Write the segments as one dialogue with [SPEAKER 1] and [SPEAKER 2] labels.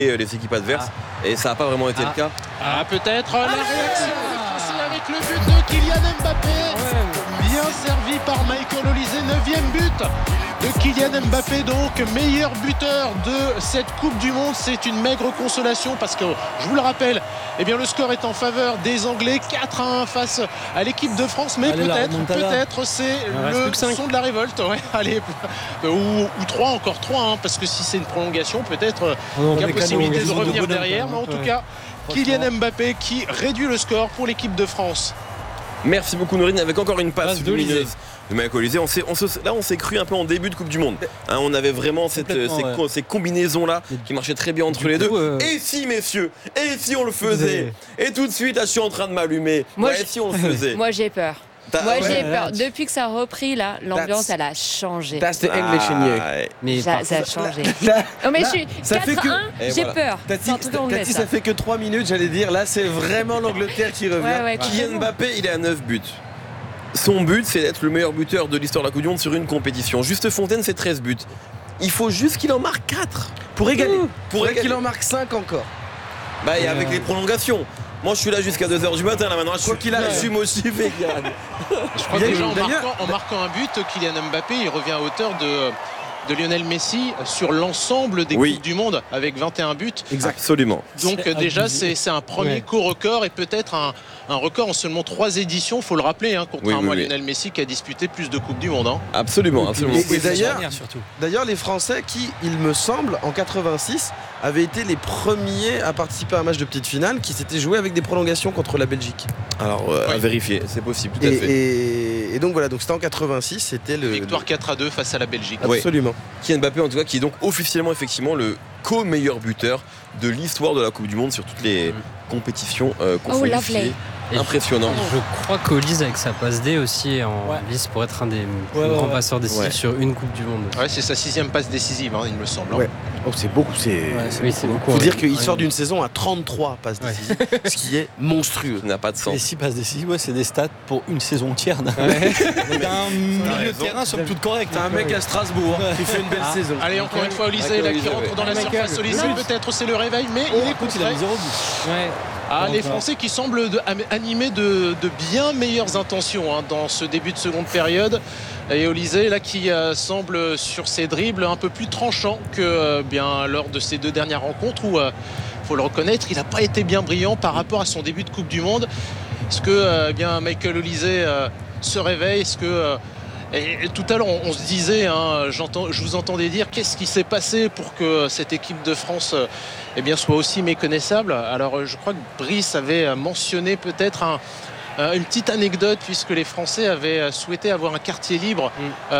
[SPEAKER 1] les équipes adverses et ça n'a pas vraiment été le cas.
[SPEAKER 2] Peut-être la réaction avec le but de Kylian Mbappé. Bien servi par Michael Olise, 9e but de Kylian Mbappé, donc meilleur buteur de cette Coupe du Monde. C'est une maigre consolation parce que, je vous le rappelle, le score est en faveur des Anglais, 4-1 face à l'équipe de France, mais peut-être c'est le son de la révolte. Ou 3, encore 3, parce que si c'est une prolongation, peut-être il y a possibilité de revenir derrière, mais en tout cas Kylian Mbappé qui réduit le score pour l'équipe de France.
[SPEAKER 1] Merci beaucoup Nourine, avec encore une passe lumineuse de Michael Olise. Là on s'est cru un peu en début de Coupe du Monde. On avait vraiment ces combinaisons-là qui marchaient très bien entre les deux. Et si messieurs, et si on le faisait. Et tout de suite, là je suis en train de m'allumer. Et si on le faisait.
[SPEAKER 3] Moi j'ai peur. J'ai peur. Depuis que ça a repris, là, l'ambiance, elle a changé.
[SPEAKER 4] That's the English in you.
[SPEAKER 3] Mais ça a changé. Non, mais je suis 4-1, j'ai peur.
[SPEAKER 4] Ça fait que 3 minutes, j'allais dire. Là, c'est vraiment l'Angleterre qui revient.
[SPEAKER 1] Kylian Mbappé, il est à 9 buts. Son but, c'est d'être le meilleur buteur de l'histoire de la Coupe du Monde sur une compétition. Juste Fontaine, c'est 13 buts. Il faut juste qu'il en marque 4 pour égaler. Pour qu'il en marque 5 encore. Et avec les prolongations. Moi je suis là jusqu'à 2h du matin là maintenant. Je crois qu'il a suis motivé.
[SPEAKER 2] Je crois que déjà en marquant un but, Kylian Mbappé il revient à hauteur de Lionel Messi sur l'ensemble des Coupes du Monde avec 21 buts.
[SPEAKER 1] Absolument.
[SPEAKER 2] Donc déjà c'est un premier co-record et peut-être un record en seulement 3 éditions, il faut le rappeler, contrairement à Lionel Messi qui a disputé plus de Coupes du Monde.
[SPEAKER 1] Absolument.
[SPEAKER 4] Et d'ailleurs les Français qui, il me semble, en 86 avaient été les premiers à participer à un match de petite finale qui s'était joué avec des prolongations contre la Belgique.
[SPEAKER 1] Alors à vérifier, c'est possible, tout à fait.
[SPEAKER 4] Et donc voilà, donc c'était en 86, c'était
[SPEAKER 2] victoire 4-2 face à la Belgique.
[SPEAKER 4] Absolument.
[SPEAKER 1] Kylian Mbappé en tout cas qui est donc officiellement effectivement le co-meilleur buteur de l'histoire de la Coupe du Monde sur toutes les compétitions confondues. Impressionnant.
[SPEAKER 5] Je crois qu'Olise avec sa passe D aussi en lice pour être un des plus grands passeurs décisifs sur une Coupe du Monde.
[SPEAKER 2] C'est sa 6e passe décisive, il me semble.
[SPEAKER 4] C'est beaucoup.
[SPEAKER 5] C'est beaucoup.
[SPEAKER 4] Faut dire qu'il sort d'une saison à 33 passes décisives, ce qui est monstrueux.
[SPEAKER 1] Ça n'a pas de sens.
[SPEAKER 6] Les 6 passes décisives, c'est des stats pour une saison entière. T'as un milieu de terrain somme toute correct.
[SPEAKER 4] T'as un mec à Strasbourg qui fait une belle saison.
[SPEAKER 2] Allez, encore une fois, Olise qui rentre dans la surface. Olise, peut-être c'est le réveil, mais il est
[SPEAKER 6] il a mis 0 but.
[SPEAKER 2] Les Français qui semblent animés de bien meilleures intentions dans ce début de seconde période. Et Olise là qui semble sur ses dribbles un peu plus tranchant que lors de ces 2 dernières rencontres où faut le reconnaître, il n'a pas été bien brillant par rapport à son début de Coupe du Monde. Est-ce que Michael Olise se réveille? Est-ce que et tout à l'heure on se disait, je vous entendais dire qu'est-ce qui s'est passé pour que cette équipe de France soit aussi méconnaissable. Alors je crois que Brice avait mentionné peut-être une petite anecdote puisque les Français avaient souhaité avoir un quartier libre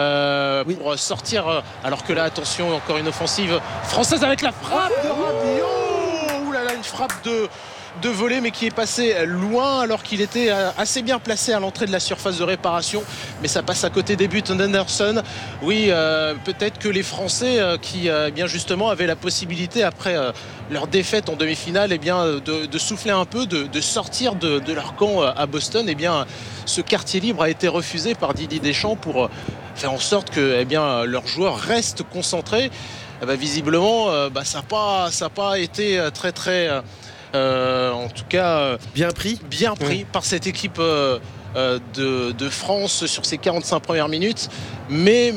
[SPEAKER 2] pour sortir, alors que là attention, encore une offensive française avec la frappe de Rabiot. Ouh là là, une frappe de volée mais qui est passé loin alors qu'il était assez bien placé à l'entrée de la surface de réparation, mais ça passe à côté des buts d'Henderson. Peut-être que les Français qui justement avaient la possibilité après leur défaite en demi-finale de souffler un peu, de sortir de leur camp à Boston, ce quartier libre a été refusé par Didier Deschamps pour faire en sorte que leurs joueurs restent concentrés. Visiblement ça n'a pas été très très en tout cas bien pris par cette équipe de France sur ces 45 premières minutes, mais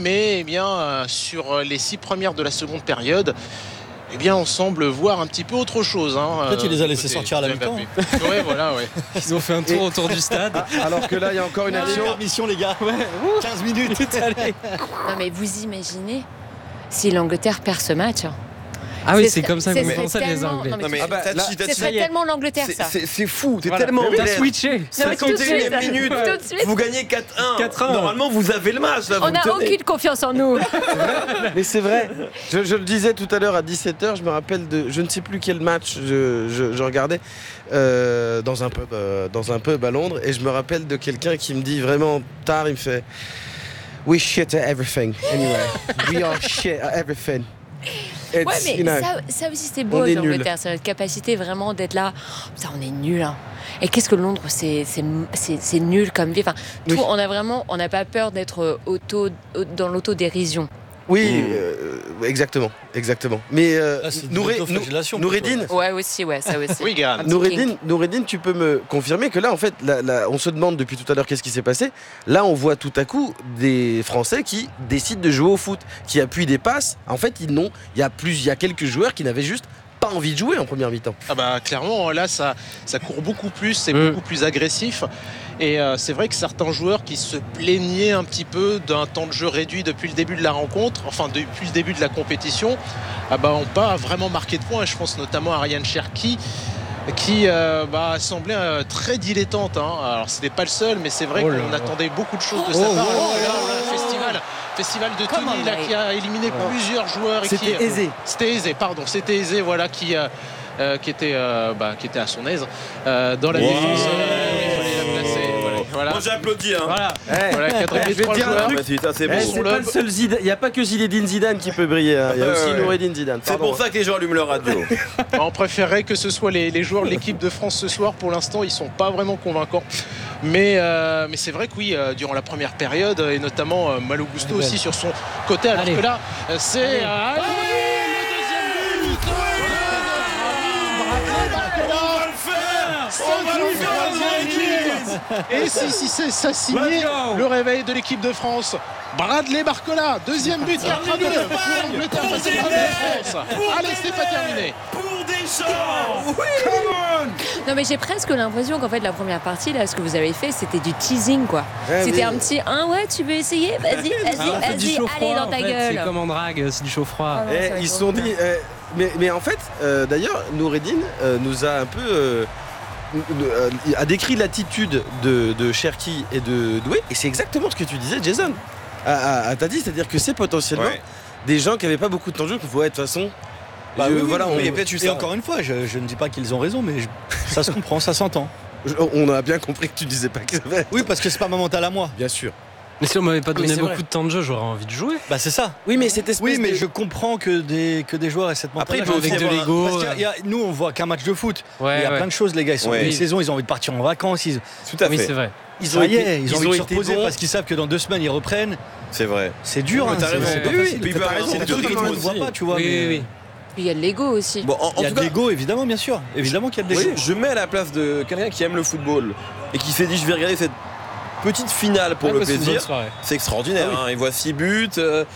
[SPEAKER 2] sur les 6 premières de la seconde période on semble voir un petit peu autre chose.
[SPEAKER 6] Peut-être qu'il les a laissés sortir à la mi-temps.
[SPEAKER 5] Ils ont fait un tour autour du stade.
[SPEAKER 4] Alors que là il y a encore une action.
[SPEAKER 6] Permission les gars. 15 minutes.
[SPEAKER 3] Non mais vous imaginez si l'Angleterre perd ce match.
[SPEAKER 5] C'est comme ça que vous pensez les Anglais.
[SPEAKER 3] Ce serait tellement l'Angleterre ça.
[SPEAKER 1] C'est fou, t'es tellement
[SPEAKER 5] switché.
[SPEAKER 1] 51e minute, vous gagnez 4-1. Normalement vous avez le match là.
[SPEAKER 3] On n'a aucune confiance en nous.
[SPEAKER 4] Mais c'est vrai. Je le disais tout à l'heure à 17h, je me rappelle de je ne sais plus quel match je regardais dans un pub à Londres, et je me rappelle de quelqu'un qui me dit vraiment tard, il me fait "We shit at everything anyway. We are shit at everything."
[SPEAKER 3] Ça aussi c'est beau l'Angleterre, c'est notre capacité vraiment d'être là. Putain, on est nul. Et qu'est-ce que Londres, c'est nul comme vie. On n'a pas peur d'être dans l'autodérision.
[SPEAKER 4] Oui, exactement. Mais Noureddine,
[SPEAKER 3] Ouais, aussi, ouais, ça aussi.
[SPEAKER 2] Oui, Guérin.
[SPEAKER 4] Noureddine, tu peux me confirmer que là, en fait, on se demande depuis tout à l'heure qu'est-ce qui s'est passé. Là, on voit tout à coup des Français qui décident de jouer au foot, qui appuient des passes. En fait, il y a quelques joueurs qui n'avaient juste pas envie de jouer en première mi-temps.
[SPEAKER 2] Ah bah clairement là ça court beaucoup plus, c'est beaucoup plus agressif et c'est vrai que certains joueurs qui se plaignaient un petit peu d'un temps de jeu réduit depuis le début de la rencontre, enfin depuis le début de la compétition, ont pas vraiment marqué de points et je pense notamment à Ryan Cherki qui semblait très dilettante. Alors c'était pas le seul, mais c'est vrai qu'on attendait beaucoup de choses de sa part. Festival de Tony là, qui a éliminé plusieurs joueurs.
[SPEAKER 4] C'était
[SPEAKER 2] aisé, voilà, qui était à son aise dans la défense. Il fallait la placer. Voilà.
[SPEAKER 1] Moi j'applaudis.
[SPEAKER 4] Voilà,
[SPEAKER 1] je vais dire un truc. C'est beau.
[SPEAKER 4] C'est pas le seul Zidane. Il n'y a pas que Zinedine Zidane qui peut briller. Il y a aussi Noureddine Zidane.
[SPEAKER 1] C'est pour ça que les gens allument leur radio.
[SPEAKER 2] On préférerait que ce soit les joueurs de l'équipe de France ce soir. Pour l'instant, ils sont pas vraiment convaincants. Mais c'est vrai que oui, durant la première période, et notamment Malo Gusto aussi sur son côté, alors que là, c'est le deuxième but. Et si c'est ça signé le réveil de l'équipe de France. Bradley Barcola, deuxième but, 4-2 pour l'Angleterre face à la France. Allez, c'est pas terminé.
[SPEAKER 1] Pour Deschamps.
[SPEAKER 3] Non mais j'ai presque l'impression qu'en fait la première partie là, ce que vous avez fait, c'était du teasing quoi. C'était un petit tu veux essayer, vas-y, allez dans ta gueule.
[SPEAKER 5] C'est comme en drague, c'est du chaud froid.
[SPEAKER 4] Ils se sont dit, mais en fait, d'ailleurs, Noureddine nous a un peu a décrit l'attitude de Cherki et de Doué, et c'est exactement ce que tu disais, Jason. T'as dit, c'est-à-dire que c'est potentiellement des gens qui n'avaient pas beaucoup de temps de jeu, qu'il faut de toute façon.
[SPEAKER 6] Et encore une fois, je ne dis pas qu'ils ont raison, mais ça se comprend, ça s'entend.
[SPEAKER 4] On a bien compris que tu disais pas que ça va.
[SPEAKER 6] Oui, parce que c'est pas ma mental à moi.
[SPEAKER 4] Bien sûr.
[SPEAKER 5] Mais si on m'avait pas donné beaucoup de temps de jeu, j'aurais envie de jouer.
[SPEAKER 6] Bah c'est ça.
[SPEAKER 4] Oui, mais cette espèce
[SPEAKER 6] mais je comprends que des joueurs aient cette mentalité.
[SPEAKER 5] Après, avec de l'ego.
[SPEAKER 6] Nous, on voit qu'un match de foot. Il y a
[SPEAKER 5] Ouais.
[SPEAKER 6] plein de choses, les gars. Ils sont une saison, ils ont envie de partir en vacances.
[SPEAKER 1] Tout à
[SPEAKER 5] Oui,
[SPEAKER 1] fait.
[SPEAKER 5] c'est vrai.
[SPEAKER 6] Ils ont envie de se
[SPEAKER 4] été
[SPEAKER 6] reposer
[SPEAKER 4] bons.
[SPEAKER 6] parce qu'ils savent que dans 2 semaines, ils reprennent.
[SPEAKER 1] C'est vrai.
[SPEAKER 6] C'est dur.
[SPEAKER 1] T'as raison.
[SPEAKER 6] C'est pas
[SPEAKER 1] Oui,
[SPEAKER 6] facile.
[SPEAKER 1] puis
[SPEAKER 6] T'as
[SPEAKER 1] raison,
[SPEAKER 6] C'est des trucs que tout le monde ne voit pas, tu vois.
[SPEAKER 5] Oui.
[SPEAKER 3] Puis il y a de l'ego aussi.
[SPEAKER 1] Bon,
[SPEAKER 6] Il y a de l'ego, évidemment, bien sûr. Évidemment qu'il y a de l'ego.
[SPEAKER 1] Je mets à la place de quelqu'un qui aime le football et qui s'est dit je vais regarder cette petite finale pour le plaisir. C'est extraordinaire. Il voit 6 buts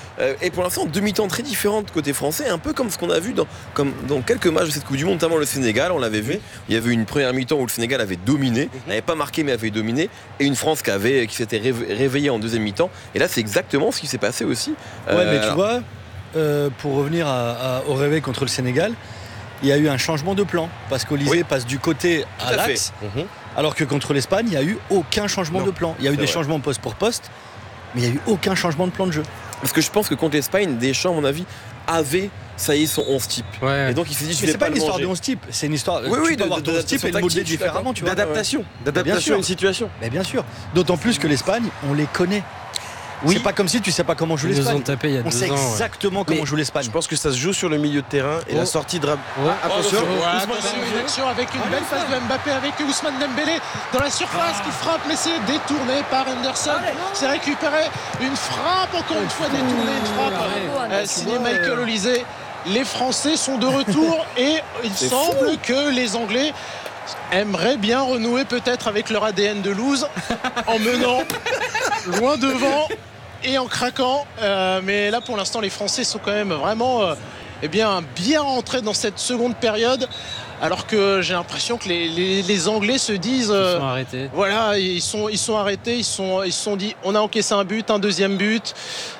[SPEAKER 1] et pour l'instant 2 mi-temps très différentes côté français, un peu comme ce qu'on a vu dans quelques matchs de cette Coupe du Monde, notamment le Sénégal. On l'avait vu. Il y avait une première mi-temps où le Sénégal avait dominé, n'avait pas marqué mais avait dominé, et une France qui s'était réveillée en deuxième mi-temps. Et là, c'est exactement ce qui s'est passé aussi.
[SPEAKER 6] Mais tu vois, pour revenir au réveil contre le Sénégal, il y a eu un changement de plan parce qu'Olysée passe du côté à l'axe, alors que contre l'Espagne, il n'y a eu aucun changement de plan. Il y a eu des changements poste pour poste, mais il n'y a eu aucun changement de plan de jeu.
[SPEAKER 1] Parce que je pense que contre l'Espagne, Deschamps, à mon avis, avait son 11 type.
[SPEAKER 5] Ouais.
[SPEAKER 1] Et donc il s'est dit je
[SPEAKER 6] Mais
[SPEAKER 1] vais
[SPEAKER 6] c'est pas
[SPEAKER 1] le
[SPEAKER 6] une histoire
[SPEAKER 1] manger.
[SPEAKER 6] de 11 type, c'est une histoire
[SPEAKER 1] Oui,
[SPEAKER 6] tu peux avoir ton 11 type et le modeler différemment, tu vois.
[SPEAKER 4] d'adaptation
[SPEAKER 6] sûr.
[SPEAKER 4] à une situation.
[SPEAKER 6] Mais bien sûr, d'autant plus que l'Espagne, on les connaît.
[SPEAKER 4] Oui.
[SPEAKER 6] C'est pas comme si tu sais pas comment joue
[SPEAKER 5] Ils nous
[SPEAKER 6] l'Espagne.
[SPEAKER 5] ont tapé il y a 2 ans.
[SPEAKER 6] On sait exactement comment joue l'Espagne.
[SPEAKER 4] Je pense que ça se joue sur le milieu de terrain et la sortie de
[SPEAKER 2] Attention, une action avec une belle passe de Mbappé avec Ousmane Dembélé dans la surface qui frappe, mais c'est détourné par Anderson. C'est récupéré, une frappe encore une fois détournée, une frappe signée Michael Olysée. Les Français sont de retour et il semble que les Anglais aimeraient bien renouer peut-être avec leur ADN de loose en menant loin devant et en craquant. Mais là pour l'instant les Français sont quand même vraiment bien rentrés dans cette seconde période. Alors que j'ai l'impression que les Anglais se disent
[SPEAKER 5] Ils sont arrêtés.
[SPEAKER 2] Voilà, ils sont arrêtés, ils se sont dit on a encaissé un but, un deuxième but.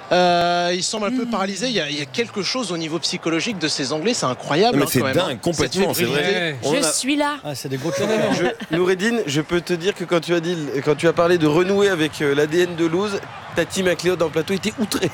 [SPEAKER 2] Ils semblent un peu paralysés. Il y a quelque chose au niveau psychologique de ces Anglais, c'est incroyable.
[SPEAKER 1] Mais c'est
[SPEAKER 2] quand même,
[SPEAKER 1] dingue, complètement, c'est vrai.
[SPEAKER 3] Je suis là.
[SPEAKER 6] Ah, c'est des gros challenges.
[SPEAKER 4] Noureddine, je peux te dire que quand tu as parlé de renouer avec l'ADN de Louz, Tati McLeod dans le plateau était outrée.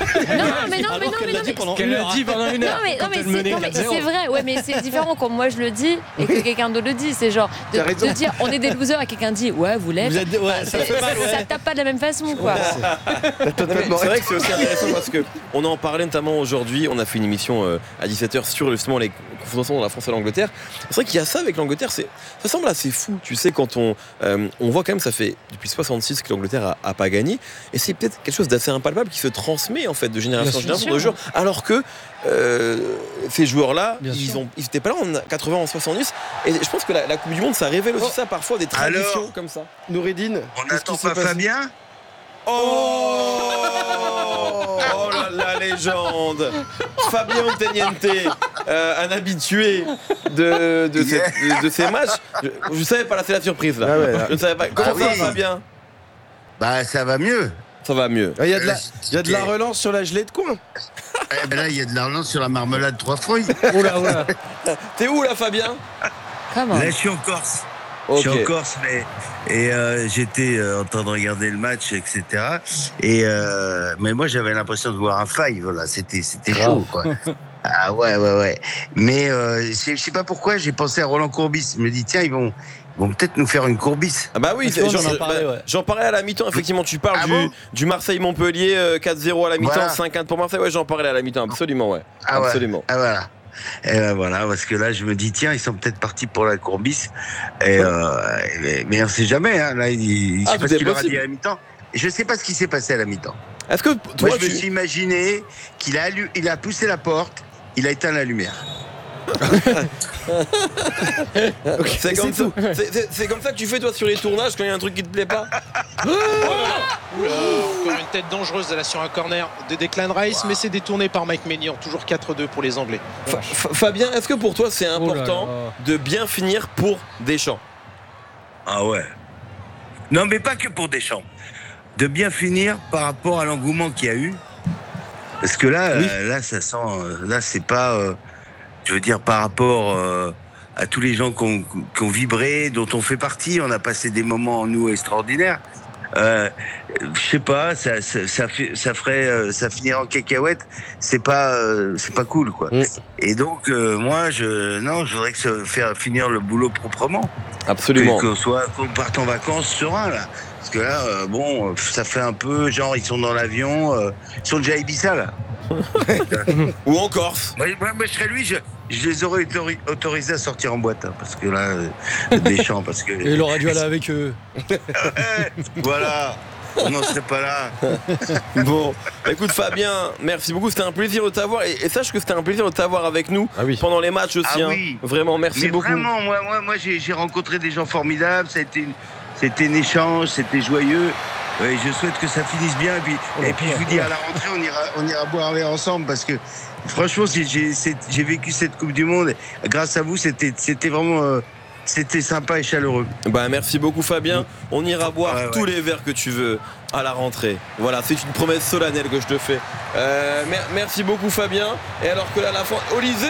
[SPEAKER 5] Qu'elle a dit pendant une heure.
[SPEAKER 3] Non mais c'est vrai, ouais, mais c'est différent quand moi je le dis et que quelqu'un d'autre le dit. C'est genre de dire on est des losers et quelqu'un dit ouais vous l'êtes.
[SPEAKER 6] Ça fait mal,
[SPEAKER 3] Ça tape pas de la même façon quoi.
[SPEAKER 1] C'est vrai que c'est aussi intéressant parce qu'on en parlait notamment aujourd'hui. On a fait une émission à 17h sur justement les confrontation dans la France et l'Angleterre. C'est vrai qu'il y a ça avec l'Angleterre, ça semble assez fou, tu sais, quand on voit quand même, ça fait depuis 66 que l'Angleterre a pas gagné, et c'est peut-être quelque chose d'assez impalpable qui se transmet en fait de génération en génération de joueurs, alors que ces joueurs-là, ils n'étaient pas là en 80, en 70, et je pense que la Coupe du Monde, ça révèle aussi ça parfois, des traditions comme ça.
[SPEAKER 4] Noureddine,
[SPEAKER 7] on n'attend pas Fabien.
[SPEAKER 1] Oh la légende, Fabien Otteniente, un habitué de ces matchs. Je savais pas, là c'est la surprise là.
[SPEAKER 4] Ah ouais, là.
[SPEAKER 1] Je ne savais pas. Comment ça va, Fabien?
[SPEAKER 7] Bah ça va mieux.
[SPEAKER 1] Ça va mieux.
[SPEAKER 4] Il y a de la relance sur la gelée de coin.
[SPEAKER 7] Là il y a de la relance sur la marmelade 3 fruits.
[SPEAKER 1] Oula. T'es où là, Fabien?
[SPEAKER 3] Comment?
[SPEAKER 7] Là je suis en Corse.
[SPEAKER 1] Okay.
[SPEAKER 7] Je suis en Corse, et j'étais en train de regarder le match, etc. Mais moi, j'avais l'impression de voir un five. Voilà, c'était chaud, quoi. Ah ouais. Mais je sais pas pourquoi, j'ai pensé à Roland Courbis. Je me dis, tiens, ils vont peut-être nous faire une Courbis.
[SPEAKER 1] Ah bah oui, j'en parlais à la mi-temps. Effectivement, tu parles du Marseille-Montpellier 4-0 à la mi-temps, voilà. 5-1 pour Marseille. Ouais, j'en parlais à la mi-temps, absolument, ouais. Absolument.
[SPEAKER 7] Ah voilà. Et voilà, parce que là, je me dis, tiens, ils sont peut-être partis pour la Courbis. Mais on ne sait jamais. Hein. Là, je sais pas ce qu'il leur a dit à la mi-temps. Je ne sais pas ce qui s'est passé à la mi-temps.
[SPEAKER 1] Est-ce que toi,
[SPEAKER 7] je me suis imaginé qu'il a poussé la porte, il a éteint la lumière.
[SPEAKER 1] Okay, c'est comme ça que tu fais toi sur les tournages quand il y a un truc qui te plaît pas.
[SPEAKER 2] Encore une tête dangereuse là sur un corner de Declan Rice, mais c'est détourné par Mike Maignan. Toujours 4-2 pour les Anglais.
[SPEAKER 1] Fabien, est-ce que pour toi c'est important de bien finir pour Deschamps?
[SPEAKER 7] Ah ouais. Non, mais pas que pour Deschamps. De bien finir par rapport à l'engouement qu'il y a eu. Parce que là, là ça sent. Là, c'est pas. Je veux dire, par rapport à tous les gens qui ont vibré, dont on fait partie, on a passé des moments, nous, extraordinaires. Je sais pas, ça finirait en cacahuète, c'est pas cool, quoi. Et donc, moi, je voudrais faire finir le boulot proprement.
[SPEAKER 1] Absolument.
[SPEAKER 7] Qu'on parte en vacances serein, là. Parce que là, ça fait un peu, genre, ils sont dans l'avion, ils sont déjà à Ibiza, là.
[SPEAKER 1] Ou en Corse.
[SPEAKER 7] Moi, je serais lui, je les aurais autorisés à sortir en boîte, hein, parce que là, Deschamps, parce que.
[SPEAKER 6] Et il aurait dû aller avec eux.
[SPEAKER 7] Voilà, on n'en serait pas là.
[SPEAKER 1] Bon, écoute Fabien, merci beaucoup, c'était un plaisir de t'avoir, et sache que c'était un plaisir de t'avoir avec nous pendant les matchs aussi.
[SPEAKER 7] Oui.
[SPEAKER 1] Vraiment, merci beaucoup.
[SPEAKER 7] Vraiment, moi j'ai rencontré des gens formidables, c'était un échange, c'était joyeux. Oui, je souhaite que ça finisse bien. Et puis je vous dis, à la rentrée, on ira boire un verre ensemble, parce que franchement, j'ai vécu cette Coupe du Monde. Grâce à vous, c'était vraiment c'était sympa et chaleureux.
[SPEAKER 1] Bah, merci beaucoup Fabien. On ira boire tous les verres que tu veux à la rentrée. Voilà, c'est une promesse solennelle que je te fais. Merci beaucoup Fabien. Et alors que là, à la fin, Olysée.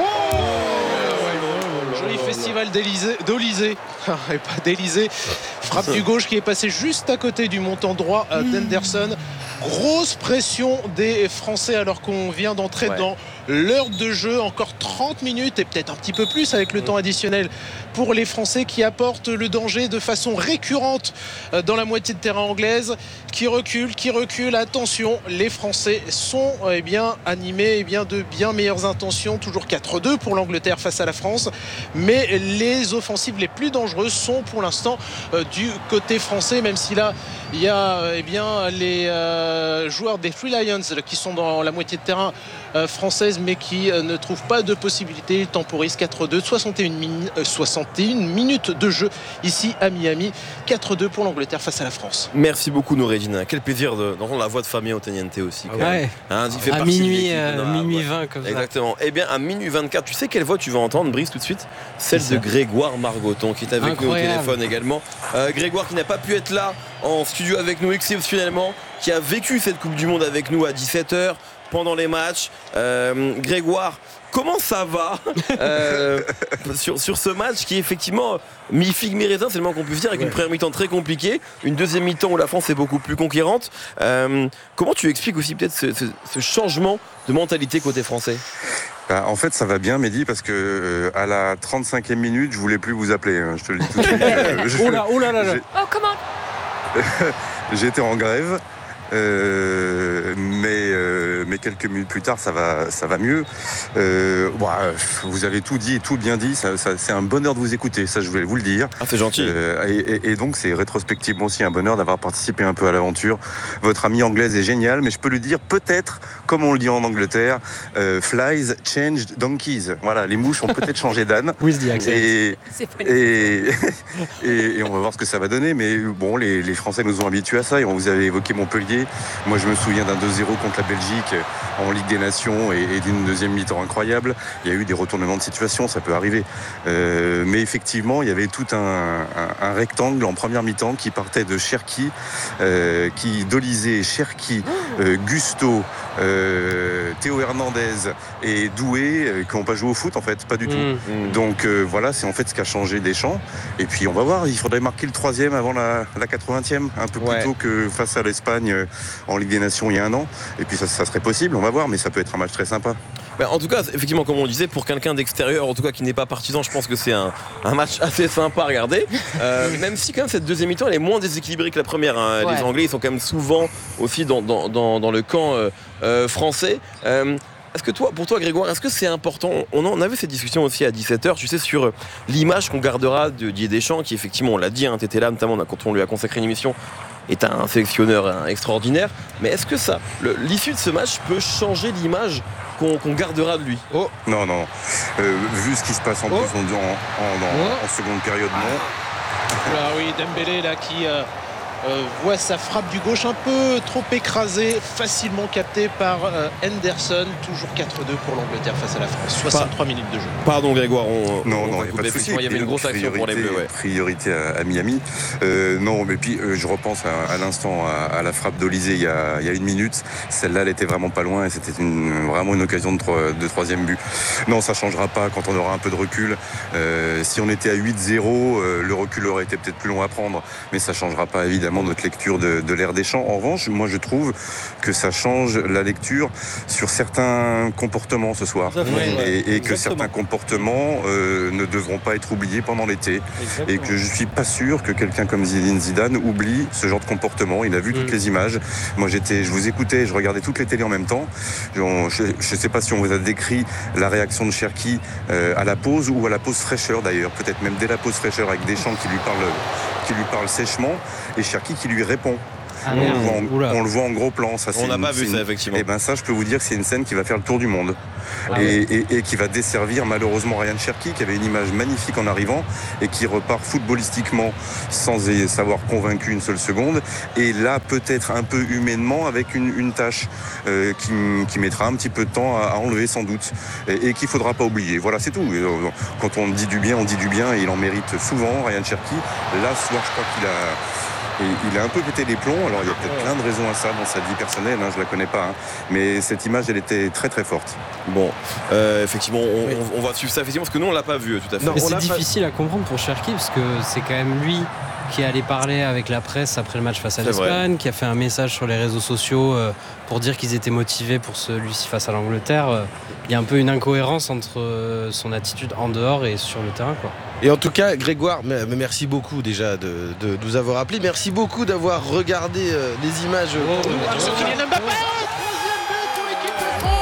[SPEAKER 2] Joli festival d'Olysée, et pas d'Élysée. Frappe du gauche qui est passé juste à côté du montant droit d'Henderson. Grosse pression des Français alors qu'on vient d'entrer dans l'heure de jeu. Encore 30 minutes et peut-être un petit peu plus avec le temps additionnel pour les Français qui apportent le danger de façon récurrente dans la moitié de terrain anglaise, qui recule. Attention, les Français sont animés de bien meilleures intentions. Toujours 4-2 pour l'Angleterre face à la France, mais les offensives les plus dangereuses sont pour l'instant du côté français, même si là il y a les joueurs des Three Lions qui sont dans la moitié de terrain française, mais qui ne trouvent pas de possibilité. Ils temporisent 4-2, 61 minutes de jeu ici à Miami. 4-2 pour l'Angleterre face à la France.
[SPEAKER 1] Merci beaucoup Noureddine. Quel plaisir d'entendre la voix de Fabien Otteniente aussi.
[SPEAKER 5] À minuit 20 comme ça.
[SPEAKER 1] Exactement. Eh bien à minuit 24, tu sais quelle voix tu vas entendre, Brice, tout de suite? Celle de Grégoire Margoton qui est avec nous au téléphone également. Grégoire qui n'a pas pu être là en studio avec nous exceptionnellement, qui a vécu cette Coupe du Monde avec nous à 17h pendant les matchs. Grégoire, comment ça va sur ce match qui est effectivement mi-figue mi-raisin, c'est le moins qu'on puisse dire, avec une première mi-temps très compliquée, une deuxième mi-temps où la France est beaucoup plus conquérante. Comment tu expliques aussi peut-être ce changement de mentalité côté français?
[SPEAKER 8] En fait, ça va bien, Mehdi, parce que à la 35e minute, je voulais plus vous appeler. Je te le dis tout de suite.
[SPEAKER 3] Oh comment
[SPEAKER 8] J'étais en grève, mais mais quelques minutes plus tard, ça va mieux. Vous avez tout dit et tout bien dit. C'est un bonheur de vous écouter, ça je voulais vous le dire.
[SPEAKER 1] Ah, c'est gentil.
[SPEAKER 8] Et donc c'est rétrospectivement aussi un bonheur d'avoir participé un peu à l'aventure. Votre amie anglaise est géniale, mais je peux le dire peut-être, comme on le dit en Angleterre, flies changed donkeys. Voilà, les mouches ont peut-être changé d'âne.
[SPEAKER 6] With the accent.
[SPEAKER 8] Et on va voir ce que ça va donner. Mais bon, les Français nous ont habitués à ça. Et on vous avait évoqué Montpellier. Moi, je me souviens d'un 2-0 contre la Belgique en Ligue des Nations et d'une deuxième mi-temps incroyable. Il y a eu des retournements de situation, ça peut arriver. Mais effectivement, il y avait tout un rectangle en première mi-temps qui partait de Cherki, Dolizé, Cherki, Gusto, Théo Hernandez et Doué qui n'ont pas joué au foot en fait, pas du tout. Donc voilà, c'est en fait ce qui a changé Deschamps. Et puis on va voir, il faudrait marquer le 3e avant la 80e, un peu plus tôt que face à l'Espagne en Ligue des Nations il y a un an. Et puis ça serait possible, on va voir, mais ça peut être un match très sympa.
[SPEAKER 1] En tout cas, effectivement, comme on le disait, pour quelqu'un d'extérieur, en tout cas qui n'est pas partisan, je pense que c'est un match assez sympa à regarder. Même si quand même cette deuxième mi-temps elle est moins déséquilibrée que la première. Les Anglais ils sont quand même souvent aussi dans le camp français. Est-ce que pour toi Grégoire, est-ce que c'est important? On avait cette discussion aussi à 17h, tu sais, sur l'image qu'on gardera de Didier Deschamps, qui effectivement, on l'a dit, tu étais là notamment quand on lui a consacré une émission, est un sélectionneur extraordinaire. Mais est-ce que l'issue de ce match peut changer l'image qu'on gardera de lui?
[SPEAKER 8] Non. Vu ce qui se passe en plus en seconde période, non.
[SPEAKER 2] Oui, Dembélé là qui voit sa frappe du gauche un peu trop écrasée, facilement captée par Henderson. Toujours 4-2 pour l'Angleterre face à la France. 63 minutes de jeu.
[SPEAKER 1] Pardon Grégoire,
[SPEAKER 8] il n'y a pas de souci.
[SPEAKER 1] Il y avait une grosse action pour les Bleus.
[SPEAKER 8] Priorité à Miami. Non, mais puis je repense à l'instant à la frappe d'Olysée il y a une minute. Celle-là, elle était vraiment pas loin et c'était vraiment une occasion de troisième but. Non, ça changera pas quand on aura un peu de recul. Si on était à 8-0, le recul aurait été peut-être plus long à prendre, mais ça changera pas évidemment notre lecture de l'ère Deschamps. En revanche, moi je trouve que ça change la lecture sur certains comportements ce soir et que certains comportements ne devront pas être oubliés pendant l'été. Exactement. Et que je suis pas sûr que quelqu'un comme Zinedine Zidane oublie ce genre de comportement. Il a vu toutes les images. Moi je vous écoutais, je regardais toutes les télés en même temps. Je sais pas si on vous a décrit la réaction de Cherki à la pause ou à la pause fraîcheur d'ailleurs, peut-être même dès la pause fraîcheur avec Deschamps qui lui parle sèchement et Cherki qui lui répond. On le voit en gros plan. Ça,
[SPEAKER 1] on n'a pas vu ça effectivement.
[SPEAKER 8] Et ça, je peux vous dire que c'est une scène qui va faire le tour du monde et qui va desservir malheureusement Ryan Cherki, qui avait une image magnifique en arrivant et qui repart footballistiquement sans savoir convaincu une seule seconde. Et là, peut-être un peu humainement avec une tâche qui mettra un petit peu de temps à enlever sans doute et qu'il faudra pas oublier. Voilà, c'est tout. Quand on dit du bien, on dit du bien et il en mérite souvent. Ryan Cherki. Là, ce soir, je crois il a un peu pété les plombs. Alors il y a peut-être plein de raisons à ça dans sa vie personnelle, je la connais pas, mais cette image elle était très très forte.
[SPEAKER 1] Bon, effectivement on va suivre ça effectivement parce que nous on l'a pas vu tout à fait.
[SPEAKER 5] Mais c'est difficile à comprendre pour Cherki parce que c'est quand même lui qui est allé parler avec la presse après le match face à l'Espagne, qui a fait un message sur les réseaux sociaux pour dire qu'ils étaient motivés pour celui-ci face à l'Angleterre. Il y a un peu une incohérence entre son attitude en dehors et sur le terrain, quoi.
[SPEAKER 4] Et en tout cas, Grégoire, merci beaucoup déjà de nous avoir appelés. Merci beaucoup d'avoir regardé les images.
[SPEAKER 2] Kylian Mbappé, troisième but pour l'équipe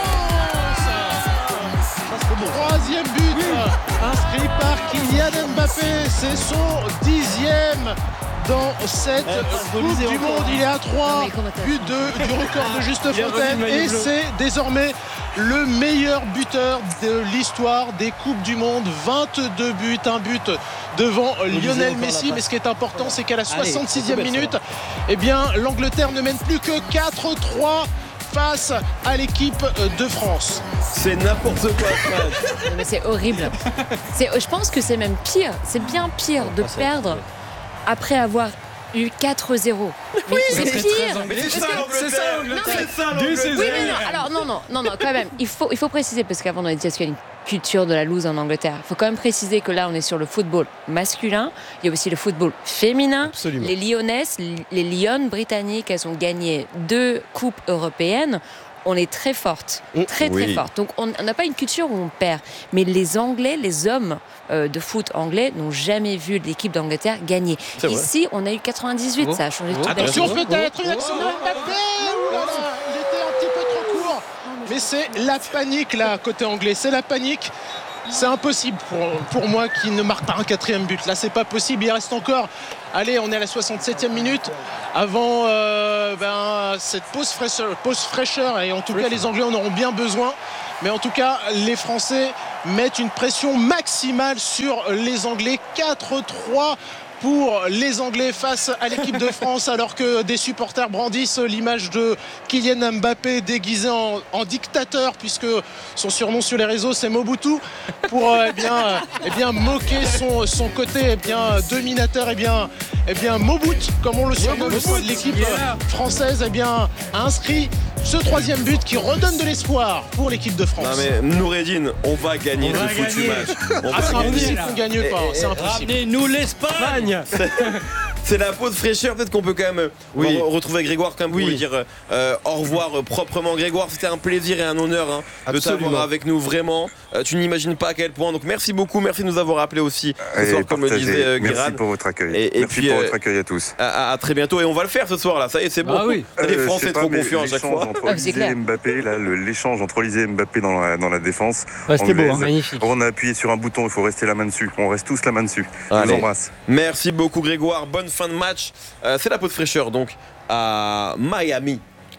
[SPEAKER 2] de France. Troisième but inscrit par Kylian Mbappé. C'est son 10e dans cette Coupe du Monde. Il est à 3 buts du record de Juste Fontaine et c'est désormais le meilleur buteur de l'histoire des Coupes du Monde. 22 buts, un but devant Lionel Messi. Mais ce qui est important, c'est qu'à la 66e minute, l'Angleterre ne mène plus que 4-3 face à l'équipe de France.
[SPEAKER 1] C'est n'importe quoi.
[SPEAKER 3] Mais c'est horrible. Je pense que c'est même pire. C'est bien pire de perdre après avoir eu 4-0.
[SPEAKER 1] Oui,
[SPEAKER 3] c'est pire.
[SPEAKER 1] Mais c'est ça l'Angleterre.
[SPEAKER 3] Oui, mais non. Alors non, quand même. Il faut préciser parce qu'avant on a dit qu'il y a une culture de la loose en Angleterre. Il faut quand même préciser que là on est sur le football masculin. Il y a aussi le football féminin.
[SPEAKER 4] Absolument.
[SPEAKER 3] Les Lyonnaises, les Lions britanniques, elles ont gagné 2 coupes européennes. On est très forte, très forte. Donc on n'a pas une culture où on perd. Mais les Anglais, les hommes de foot anglais n'ont jamais vu l'équipe d'Angleterre gagner. Ici, on a eu 98, ça a changé tout.
[SPEAKER 2] Attention peut-être, une action de Mbappé. Il était un petit peu trop court mais c'est la panique là côté anglais, c'est la panique. C'est impossible pour moi qu'il ne marque pas un 4e but. Là, c'est pas possible. Il reste encore. Allez, on est à la 67e minute avant cette pause fraîcheur. Et en tout cas, les Anglais en auront bien besoin. Mais en tout cas, les Français mettent une pression maximale sur les Anglais. 4-3 pour les Anglais face à l'équipe de France, alors que des supporters brandissent l'image de Kylian Mbappé déguisé en dictateur, puisque son surnom sur les réseaux c'est Mobutu, pour moquer son côté dominateur. Mobutu, comme on le surnomme, l'équipe française a inscrit ce 3e but qui redonne de l'espoir pour l'équipe de France.
[SPEAKER 1] Non mais Noureddine, on va gagner ce foutu match.
[SPEAKER 2] C'est impossible qu'on ne gagne pas, c'est impossible.
[SPEAKER 6] Ramenez-nous l'Espagne.
[SPEAKER 1] C'est la pause fraîcheur, peut-être qu'on peut quand même retrouver Grégoire quand même pour lui dire au revoir proprement. Grégoire, c'était un plaisir et un honneur de t'avoir avec nous, vraiment. Tu n'imagines pas à quel point, donc merci beaucoup, merci de nous avoir appelés aussi ce soir, comme le disait Guérin.
[SPEAKER 8] Merci pour votre accueil. Merci pour votre accueil à tous.
[SPEAKER 1] À très bientôt, et on va le faire ce soir là, ça y est, c'est bon. Les Français trop confiants à chaque fois.
[SPEAKER 8] L'échange entre Olysée et Mbappé dans la défense.
[SPEAKER 5] C'était beau, magnifique.
[SPEAKER 8] On a appuyé sur un bouton, il faut rester la main dessus. On reste tous la main dessus. Je vous embrasse.
[SPEAKER 1] Merci beaucoup Grégoire, bonne fin de match. C'est la pause fraîcheur donc à Miami,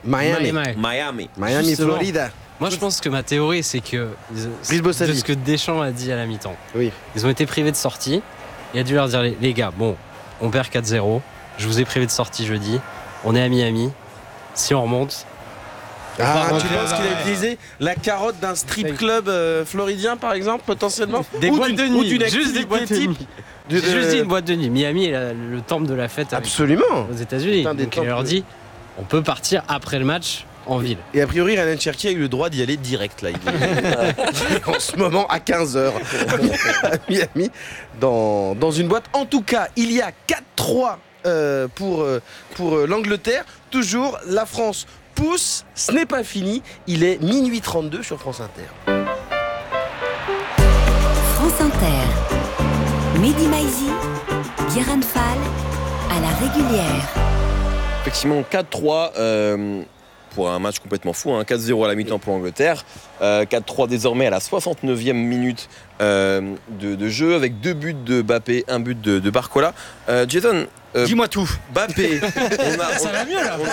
[SPEAKER 5] Florida. Moi je pense que ma théorie c'est que de ce que Deschamps a dit à la mi-temps, ils ont été privés de sortie. Il a dû leur dire les gars, bon, on perd 4-0, je vous ai privé de sortie jeudi, on est à Miami, si on remonte.
[SPEAKER 4] Tu penses qu'il a utilisé la carotte d'un strip club floridien par exemple, potentiellement?
[SPEAKER 5] Des boîtes de nuit,
[SPEAKER 4] juste des boîtes de nuit.
[SPEAKER 5] J'ai juste dit une boîte de nuit. Miami est le temple de la fête aux États-Unis. Donc il leur dit on peut partir après le match en ville.
[SPEAKER 4] Et a priori, Ryan Cherki a eu le droit d'y aller direct là. En ce moment à 15h à Miami dans une boîte. En tout cas, il y a 4-3 pour l'Angleterre. Toujours la France pousse, ce n'est pas fini. Il est minuit 32 sur France Inter.
[SPEAKER 9] France Inter. Mehdi Maizi, Guérin Fall, à la régulière.
[SPEAKER 1] Effectivement, 4-3 pour un match complètement fou, 4-0 à la mi-temps pour l'Angleterre, 4-3 désormais à la 69e minute de jeu, avec 2 buts de Mbappé, 1 but de Barcola. Jason,
[SPEAKER 6] dis-moi tout.
[SPEAKER 1] Mbappé,
[SPEAKER 6] ça va mieux là.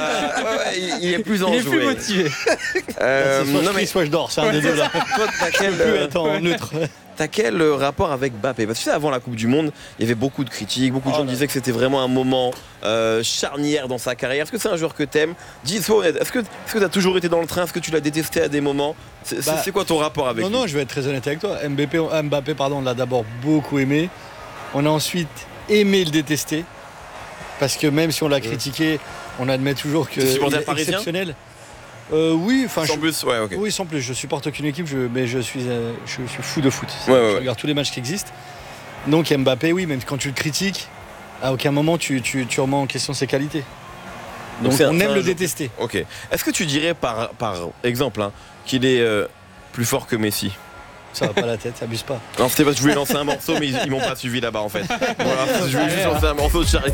[SPEAKER 1] Il est plus enjoué.
[SPEAKER 6] Il est plus motivé. Soit je dors, c'est un des deux là.
[SPEAKER 1] Toi, t'as quel
[SPEAKER 6] être en neutre.
[SPEAKER 1] T'as quel rapport avec Mbappé? Parce que tu sais, avant la Coupe du Monde, il y avait beaucoup de critiques, beaucoup de gens disaient que c'était vraiment un moment charnière dans sa carrière. Est-ce que c'est un joueur que t'aimes? Dis-toi honnête, est-ce que t'as toujours été dans le train? Est-ce que tu l'as détesté à des moments? C'est quoi ton rapport avec lui?
[SPEAKER 6] Non, je vais être très honnête avec toi. Mbappé, on l'a d'abord beaucoup aimé. On a ensuite aimé le détester. Parce que même si on l'a critiqué, on admet toujours qu'il est exceptionnel. Oui, enfin.
[SPEAKER 1] Sans plus, ouais, ok.
[SPEAKER 6] Oui, sans plus. Je supporte aucune équipe, mais je suis fou de foot. Je regarde tous les matchs qui existent. Donc Mbappé, oui, même quand tu le critiques, à aucun moment tu remets en question ses qualités. Donc on aime le détester.
[SPEAKER 1] Ok. Est-ce que tu dirais par exemple qu'il est plus fort que Messi?
[SPEAKER 6] Ça va pas la tête, abuse pas.
[SPEAKER 1] Non, c'était parce que je voulais lancer un morceau, mais ils m'ont pas suivi là-bas en fait. Voilà, je voulais juste lancer un morceau de Charlie.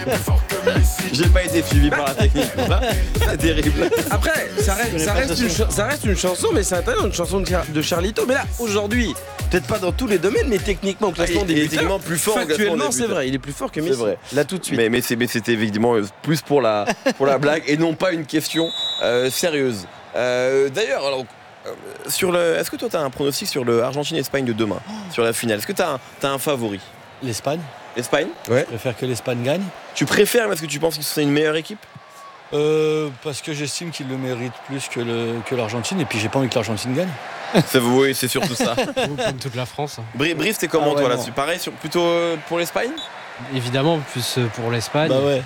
[SPEAKER 1] J'ai pas été suivi par la technique. C'est terrible.
[SPEAKER 4] Après, ça reste une chanson, mais c'est intéressant, une chanson de Charlito. Mais là, aujourd'hui, peut-être pas dans tous les domaines, mais techniquement, au classement des buteurs,
[SPEAKER 1] plus fort.
[SPEAKER 4] Factuellement, c'est vrai, il est plus fort que Messi.
[SPEAKER 1] C'est vrai.
[SPEAKER 4] Là, tout de suite.
[SPEAKER 1] Mais c'était évidemment plus pour la blague et non pas une question sérieuse. D'ailleurs, alors. Est-ce que toi tu as un pronostic sur le Argentine-Espagne de demain, sur la finale? Est-ce que tu as un favori?
[SPEAKER 6] L'Espagne.
[SPEAKER 1] L'Espagne?
[SPEAKER 6] Ouais. Je préfère que l'Espagne gagne.
[SPEAKER 1] Tu préfères parce que tu penses que c'est une meilleure équipe?
[SPEAKER 6] Parce que j'estime qu'ils le méritent plus que l'Argentine, et puis j'ai pas envie que l'Argentine gagne.
[SPEAKER 1] Oui, c'est surtout ça.
[SPEAKER 5] Comme toute la France.
[SPEAKER 1] Brice, t'es comment toi là-dessus? Pareil, plutôt pour l'Espagne?
[SPEAKER 5] Évidemment, plus pour l'Espagne.
[SPEAKER 6] Bah ouais.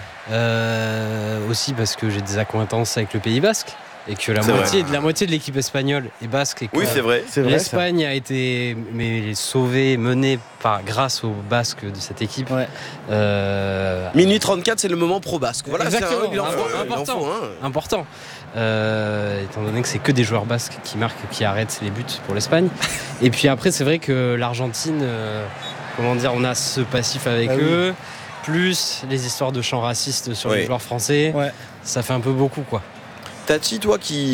[SPEAKER 5] Aussi parce que j'ai des accointances avec le Pays Basque. Et que la moitié de l'équipe espagnole est basque. Et que
[SPEAKER 1] oui, c'est vrai.
[SPEAKER 5] L'Espagne a été sauvée, menée grâce aux Basques de cette équipe. Ouais.
[SPEAKER 4] Minute 34, c'est le moment pro-basque. Voilà,
[SPEAKER 5] exactement.
[SPEAKER 4] C'est
[SPEAKER 5] important. Étant donné que c'est que des joueurs basques qui marquent, qui arrêtent les buts pour l'Espagne. Et puis après, c'est vrai que l'Argentine, on a ce passif avec eux, plus les histoires de chants racistes sur les joueurs français. Ouais. Ça fait un peu beaucoup, quoi.
[SPEAKER 1] Tati, toi qui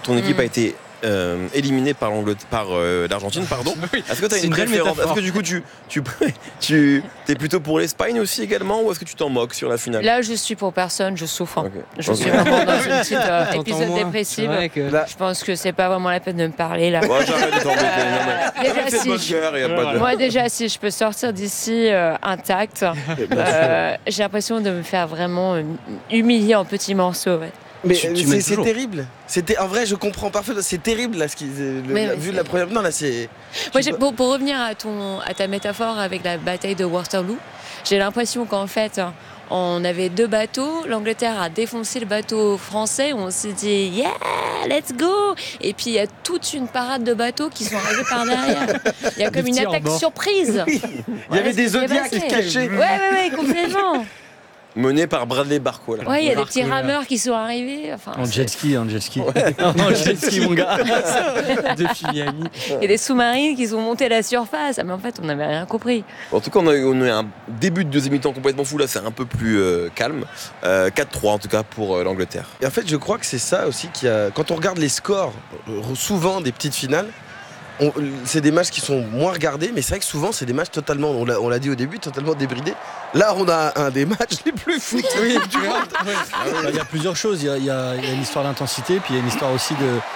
[SPEAKER 1] ton équipe a été éliminé par l'Argentine, pardon.
[SPEAKER 5] Oui,
[SPEAKER 1] est-ce que tu as une préférence? Est-ce que du coup tu es plutôt pour l'Espagne aussi également, ou est-ce que tu t'en moques sur la finale?
[SPEAKER 3] Là, je suis pour personne, je souffre. Okay. Je suis vraiment dans une petite épisode dépressif. Je pense que c'est pas vraiment la peine de me parler là.
[SPEAKER 1] J'arrête de t'embêter.
[SPEAKER 3] Moi déjà, si je peux sortir d'ici intact, j'ai l'impression de me faire vraiment humilier en petits morceaux. Ouais.
[SPEAKER 4] Mais c'est terrible. En vrai, je comprends parfaitement. C'est terrible là, vu la première. Non, là, c'est.
[SPEAKER 3] Moi, pour revenir à ta métaphore avec la bataille de Waterloo, j'ai l'impression qu'en fait, on avait 2 bateaux. L'Angleterre a défoncé le bateau français. On s'est dit yeah, let's go. Et puis il y a toute une parade de bateaux qui sont arrivés par derrière. Il y a comme une attaque surprise.
[SPEAKER 4] Oui. Il y avait des Zodiacs cachés.
[SPEAKER 3] Ouais, complètement.
[SPEAKER 1] Mené par Bradley Barco.
[SPEAKER 3] Ouais, il y a des petits rameurs qui sont arrivés. Enfin,
[SPEAKER 6] en jet ski, En jet ski, mon gars.
[SPEAKER 5] Depuis Miami.
[SPEAKER 3] Il y a des sous-marines qui sont montés à la surface. Mais en fait, on n'avait rien compris.
[SPEAKER 1] En tout cas, on a eu un début de deuxième mi-temps complètement fou. Là, c'est un peu plus calme. 4-3 en tout cas pour l'Angleterre.
[SPEAKER 4] Et en fait, je crois que c'est ça aussi quand on regarde les scores, souvent des petites finales, c'est des matchs qui sont moins regardés, mais c'est vrai que souvent c'est des matchs totalement, on l'a dit au début, totalement débridés. Là, on a un des matchs les plus fous du monde.
[SPEAKER 6] Il y a plusieurs choses. Il y a une histoire d'intensité, puis il y a une histoire aussi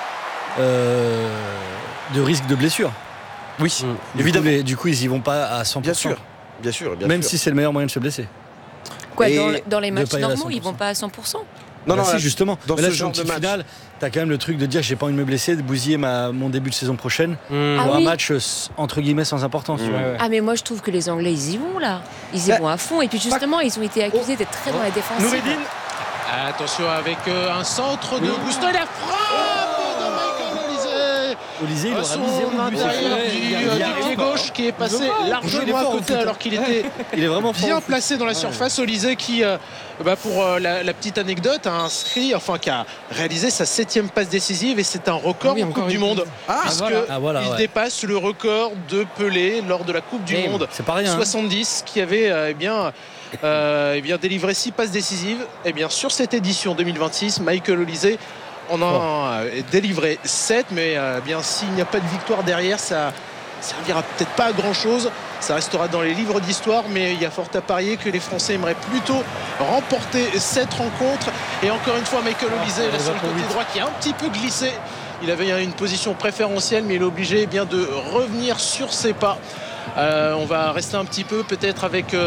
[SPEAKER 6] de risque de blessure.
[SPEAKER 4] Oui,
[SPEAKER 6] évidemment. Du coup, ils y vont pas à 100%.
[SPEAKER 4] Bien sûr.
[SPEAKER 6] Même si c'est le meilleur moyen de se blesser.
[SPEAKER 3] Quoi, dans les matchs normaux, ils vont pas à 100%.
[SPEAKER 6] Non, si, justement. Dans ce genre de finale, t'as quand même le truc de dire j'ai pas envie de me blesser, de bousiller mon début de saison prochaine pour un match entre guillemets sans importance.
[SPEAKER 3] Ah mais moi je trouve que les Anglais ils y vont là, ils y vont à fond et puis justement ils ont été accusés d'être très dans la défense.
[SPEAKER 4] Noureddine,
[SPEAKER 2] attention avec un centre de Gusto et la frappe de Michael Olise.
[SPEAKER 6] Il aura
[SPEAKER 2] son intérieur du pied gauche qui est passé largement à côté alors qu'il était bien placé dans la surface. Olise qui, pour la petite anecdote, qui a réalisé sa 7e passe décisive et c'est un record en Coupe du Monde puisqu'il dépasse le record de Pelé lors de la Coupe du Monde.
[SPEAKER 6] C'est pas rien,
[SPEAKER 2] 70 qui avait délivré 6 passes décisives. Et bien sur cette édition 2026, Michael Olise on a délivré 7, mais s'il n'y a pas de victoire derrière, ça servira peut-être pas à grand chose. Ça restera dans les livres d'histoire, mais il y a fort à parier que les Français aimeraient plutôt remporter cette rencontre. Et encore une fois, Michael Olise là sur le côté droit qui a un petit peu glissé. Il avait une position préférentielle, mais il est obligé de revenir sur ses pas. On va rester un petit peu peut-être avec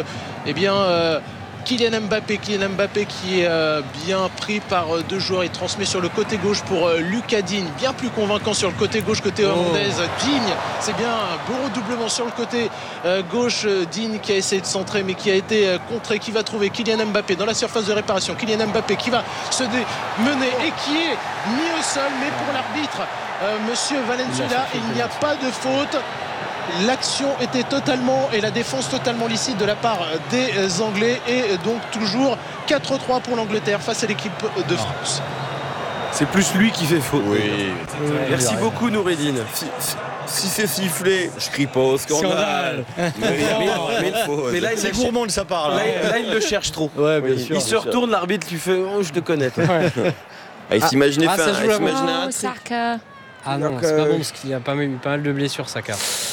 [SPEAKER 2] Kylian Mbappé qui est bien pris par 2 joueurs. Il transmet sur le côté gauche pour Lucas Digne, bien plus convaincant sur le côté gauche, côté hollandaise. Digne, c'est bien un beau redoublement sur le côté gauche. Digne qui a essayé de centrer mais qui a été contré, qui va trouver Kylian Mbappé dans la surface de réparation. Kylian Mbappé qui va se mener et qui est mis au sol, mais pour l'arbitre Monsieur Valenzuela, il n'y a pas de faute. L'action était totalement et la défense totalement licite de la part des Anglais et donc toujours 4-3 pour l'Angleterre face à l'équipe de France.
[SPEAKER 4] C'est plus lui qui fait faute.
[SPEAKER 1] Oui.
[SPEAKER 4] Merci beaucoup Noureddine.
[SPEAKER 1] Si c'est sifflé, je crie pas au scandale.
[SPEAKER 4] Mais là,
[SPEAKER 6] c'est gourmand de sa part.
[SPEAKER 4] Là, il le cherche trop.
[SPEAKER 6] Ouais, bien sûr,
[SPEAKER 4] il se retourne, l'arbitre lui fait je te connais.
[SPEAKER 1] Il s'imaginait faire
[SPEAKER 3] un Saka.
[SPEAKER 5] Ah non, c'est pas bon parce qu'il y a pas mal de blessures, Saka.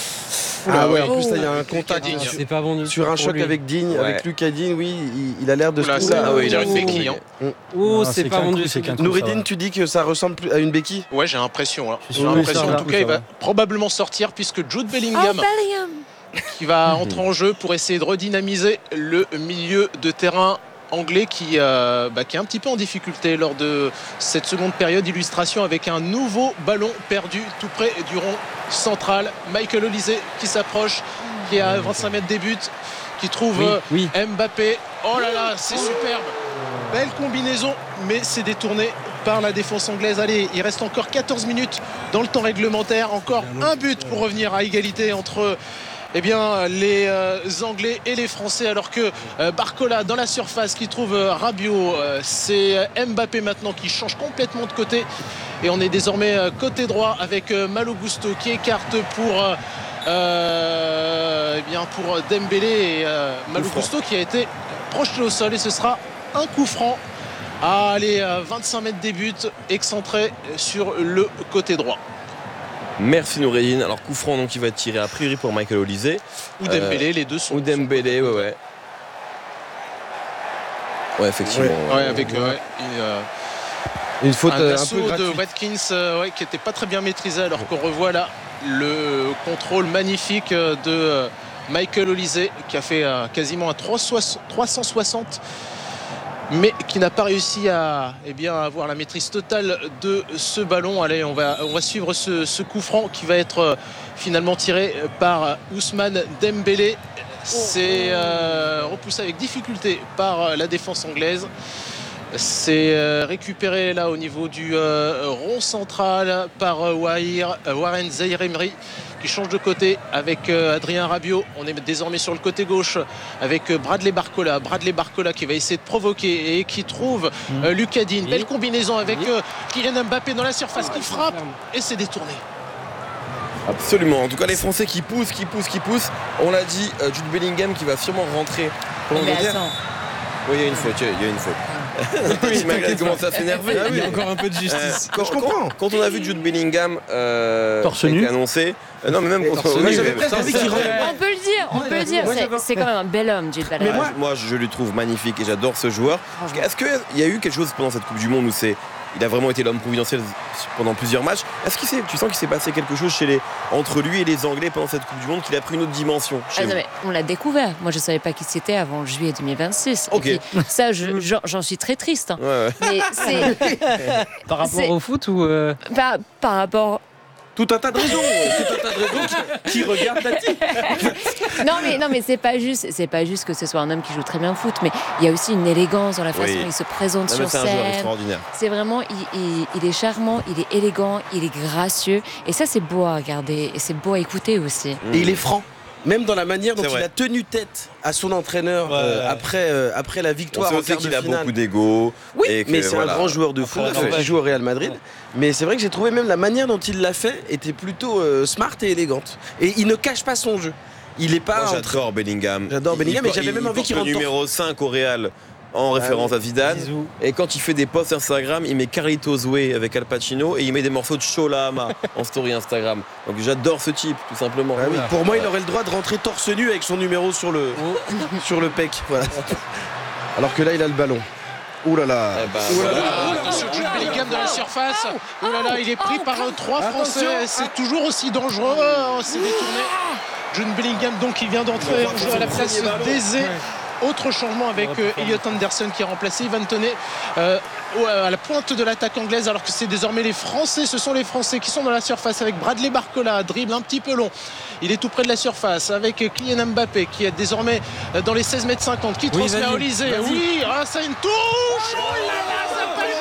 [SPEAKER 4] En plus il y a un contact
[SPEAKER 5] c'est pas bon
[SPEAKER 4] sur un choc avec Digne, avec Lucas Digne. Oui, il a l'air de
[SPEAKER 2] il a une béquille.
[SPEAKER 5] C'est pas bon du tout.
[SPEAKER 4] Noureddine, tu dis que ça ressemble à une béquille?
[SPEAKER 2] Ouais, j'ai l'impression. En tout cas, il va probablement sortir puisque Jude Bellingham qui va entrer en jeu pour essayer de redynamiser le milieu de terrain anglais qui est un petit peu en difficulté lors de cette seconde période. Illustration avec un nouveau ballon perdu tout près du rond central. Michael Olise qui s'approche, qui est à 25 mètres des buts, qui trouve Mbappé. Oh là là, c'est superbe. Belle combinaison, mais c'est détourné par la défense anglaise. Allez, il reste encore 14 minutes dans le temps réglementaire. Encore un but pour revenir à égalité entre les Anglais et les Français, alors que Barcola dans la surface qui trouve Rabiot. C'est Mbappé maintenant qui change complètement de côté et on est désormais côté droit avec Malo Gusto qui écarte pour Dembélé et Malo Gusto qui a été projeté au sol et ce sera un coup franc Allez, 25 mètres des buts, excentré sur le côté droit.
[SPEAKER 1] Merci Noureddine. Alors coup franc donc, qui va tirer a priori pour Michael Olise.
[SPEAKER 2] Ou Dembélé, les deux sont.
[SPEAKER 1] Ou Dembélé, ouais. Ouais, effectivement.
[SPEAKER 2] Ouais, avec
[SPEAKER 4] une faute
[SPEAKER 2] un
[SPEAKER 4] un
[SPEAKER 2] assaut
[SPEAKER 4] peu
[SPEAKER 2] de Watkins qui n'était pas très bien maîtrisé, alors qu'on revoit là le contrôle magnifique de Michael Olise qui a fait quasiment un 360, mais qui n'a pas réussi à avoir la maîtrise totale de ce ballon. Allez, on va suivre ce coup franc qui va être finalement tiré par Ousmane Dembélé. C'est repoussé avec difficulté par la défense anglaise. C'est récupéré là au niveau du rond central par Warren Zaïre-Emery qui change de côté avec Adrien Rabiot. On est désormais sur le côté gauche avec Bradley Barcola qui va essayer de provoquer et qui trouve Lucas Digne. Belle combinaison avec Kylian Mbappé dans la surface qui frappe et c'est détourné.
[SPEAKER 1] Absolument. En tout cas, les Français qui poussent. On l'a dit, Jude Bellingham qui va sûrement rentrer pour l'Angleterre. Oui, il y a une faute. Il commence à s'énerver.
[SPEAKER 6] Il y a encore un peu de justice.
[SPEAKER 1] Je comprends. Quand on a vu Jude Bellingham
[SPEAKER 6] torse nu
[SPEAKER 1] annoncé, non mais même contre
[SPEAKER 3] on peut le dire. C'est quand même un bel homme, Jude Bellingham.
[SPEAKER 1] Moi, je le trouve magnifique et j'adore ce joueur. Est-ce qu'il y a eu quelque chose pendant cette Coupe du Monde où il a vraiment été l'homme providentiel pendant plusieurs matchs? Est-ce que tu sens qu'il s'est passé quelque chose entre lui et les Anglais pendant cette Coupe du Monde, qu'il a pris une autre dimension
[SPEAKER 3] mais on l'a découvert. Moi, je ne savais pas qui c'était avant juillet 2026.
[SPEAKER 1] Ok.
[SPEAKER 3] Et puis, ça, j'en suis très triste. Hein.
[SPEAKER 1] Ouais.
[SPEAKER 3] Mais
[SPEAKER 5] par rapport au foot ou
[SPEAKER 3] par rapport.
[SPEAKER 4] Tout un tas de raisons qui regardent Tati.
[SPEAKER 3] Non mais c'est pas juste que ce soit un homme qui joue très bien au foot, mais il y a aussi une élégance dans la façon dont il se présente sur scène.
[SPEAKER 1] C'est un joueur extraordinaire.
[SPEAKER 3] C'est vraiment, il est charmant, il est élégant, il est gracieux, et ça c'est beau à regarder et c'est beau à écouter aussi.
[SPEAKER 4] Et il est franc. Même dans la manière dont il a tenu tête à son entraîneur après la victoire en quart de finale.
[SPEAKER 1] Il a beaucoup d'ego.
[SPEAKER 4] Oui, mais c'est un grand joueur de foot qui joue au Real Madrid. Mais c'est vrai que j'ai trouvé même la manière dont il l'a fait était plutôt smart et élégante. Et il ne cache pas son jeu. Il est pas.
[SPEAKER 1] Moi, j'adore Bellingham.
[SPEAKER 4] Mais j'avais même envie qu'il rentre.
[SPEAKER 1] Le numéro 5 au Real. En référence à Zidane.
[SPEAKER 6] Bisous.
[SPEAKER 1] Et quand il fait des posts Instagram, il met Carlitos Way avec Al Pacino et il met des morceaux de Shola Ama en story Instagram. Donc j'adore ce type, tout simplement.
[SPEAKER 4] Oui. Pour moi, il aurait le droit de rentrer torse nu avec son numéro sur le pec. Voilà. Alors que là, il a le ballon. Ouh là là.
[SPEAKER 2] Attention, Jude Bellingham dans la surface. Ouh là là, il est pris par 3 Français. C'est toujours aussi dangereux. C'est détourné. Jude Bellingham donc qui vient d'entrer à la place d'Eze. Autre changement avec Elliot Anderson qui a remplacé Ivan Toney à la pointe de l'attaque anglaise, alors que c'est désormais les Français. Ce sont les Français qui sont dans la surface avec Bradley Barcola, dribble un petit peu long. Il est tout près de la surface avec Kylian Mbappé qui est désormais dans les 16 mètres 50 qui transmet à Olise. Oui, ça une touche. Oh là là, ça n'a pas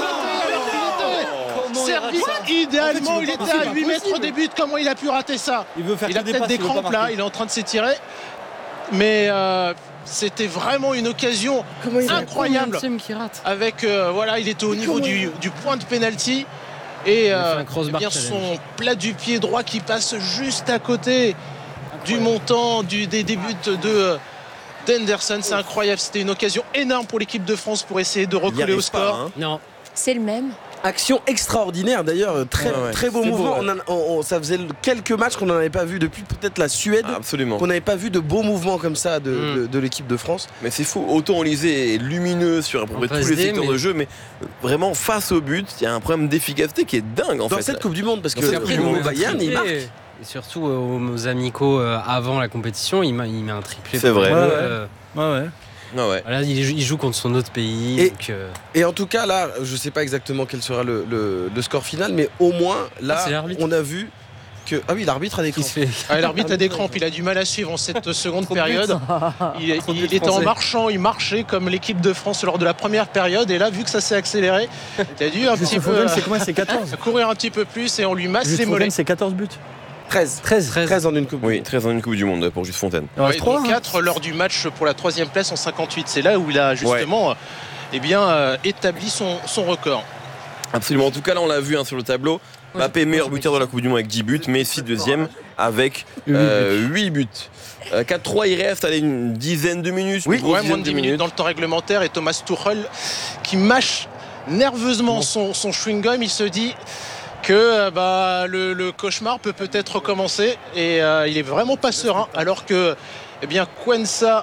[SPEAKER 2] le but servi idéalement. Il était à 8 mètres des buts. Comment il a pu rater ça? Il a peut-être des crampes là, il est en train de s'étirer. Mais c'était vraiment une occasion incroyable avec il était au niveau du point de pénalty et son plat du pied droit qui passe juste à côté du montant des buts d'Henderson. C'est incroyable, c'était une occasion énorme pour l'équipe de France pour essayer de recoller au score.
[SPEAKER 3] Non, c'est le même.
[SPEAKER 4] Action extraordinaire d'ailleurs, très beau mouvement. Ça faisait quelques matchs qu'on n'en avait pas vu depuis peut-être la Suède.
[SPEAKER 1] Absolument.
[SPEAKER 4] Qu'on n'avait pas vu de beaux mouvements comme ça de l'équipe de France.
[SPEAKER 1] Mais c'est fou, autant Olise est lumineux sur à peu près tous les secteurs de jeu, mais vraiment face au but, il y a un problème d'efficacité qui est dingue en fait.
[SPEAKER 4] Dans cette Coupe du Monde, parce que Bayern il marque.
[SPEAKER 5] Et surtout aux amicaux avant la compétition, il met un triplé.
[SPEAKER 1] C'est vrai.
[SPEAKER 5] Là, il joue contre son autre pays.
[SPEAKER 4] Et en tout cas, là, je sais pas exactement quel sera le score final, mais au moins, là, on a vu que. Ah oui, l'arbitre a des crampes.
[SPEAKER 2] L'arbitre a des crampes, il a du mal à suivre en cette seconde période. Il était en marchant, il marchait comme l'équipe de France lors de la première période, et là, vu que ça s'est accéléré, il a dû un petit peu.
[SPEAKER 6] C'est combien? C'est 14.
[SPEAKER 2] Courir un petit peu plus et on lui masse les mollets.
[SPEAKER 6] C'est 14 buts.
[SPEAKER 4] 13 en une coupe.
[SPEAKER 1] Oui, 13 en une coupe du monde pour Juste Fontaine.
[SPEAKER 2] 4 lors du match pour la 3e place en 58. C'est là où il a justement établi son record.
[SPEAKER 1] Absolument. En tout cas, là, on l'a vu sur le tableau. Mbappé, meilleur buteur de la Coupe du Monde avec 10 buts. Messi, deuxième. avec 8 buts. 4-3, il reste une dizaine de minutes.
[SPEAKER 2] Oui, moins de 10 minutes dans le temps réglementaire. Et Thomas Tuchel qui mâche nerveusement son chewing-gum. Il se dit que le cauchemar peut-être recommencer. Et il est vraiment pas serein. Alors que Quansah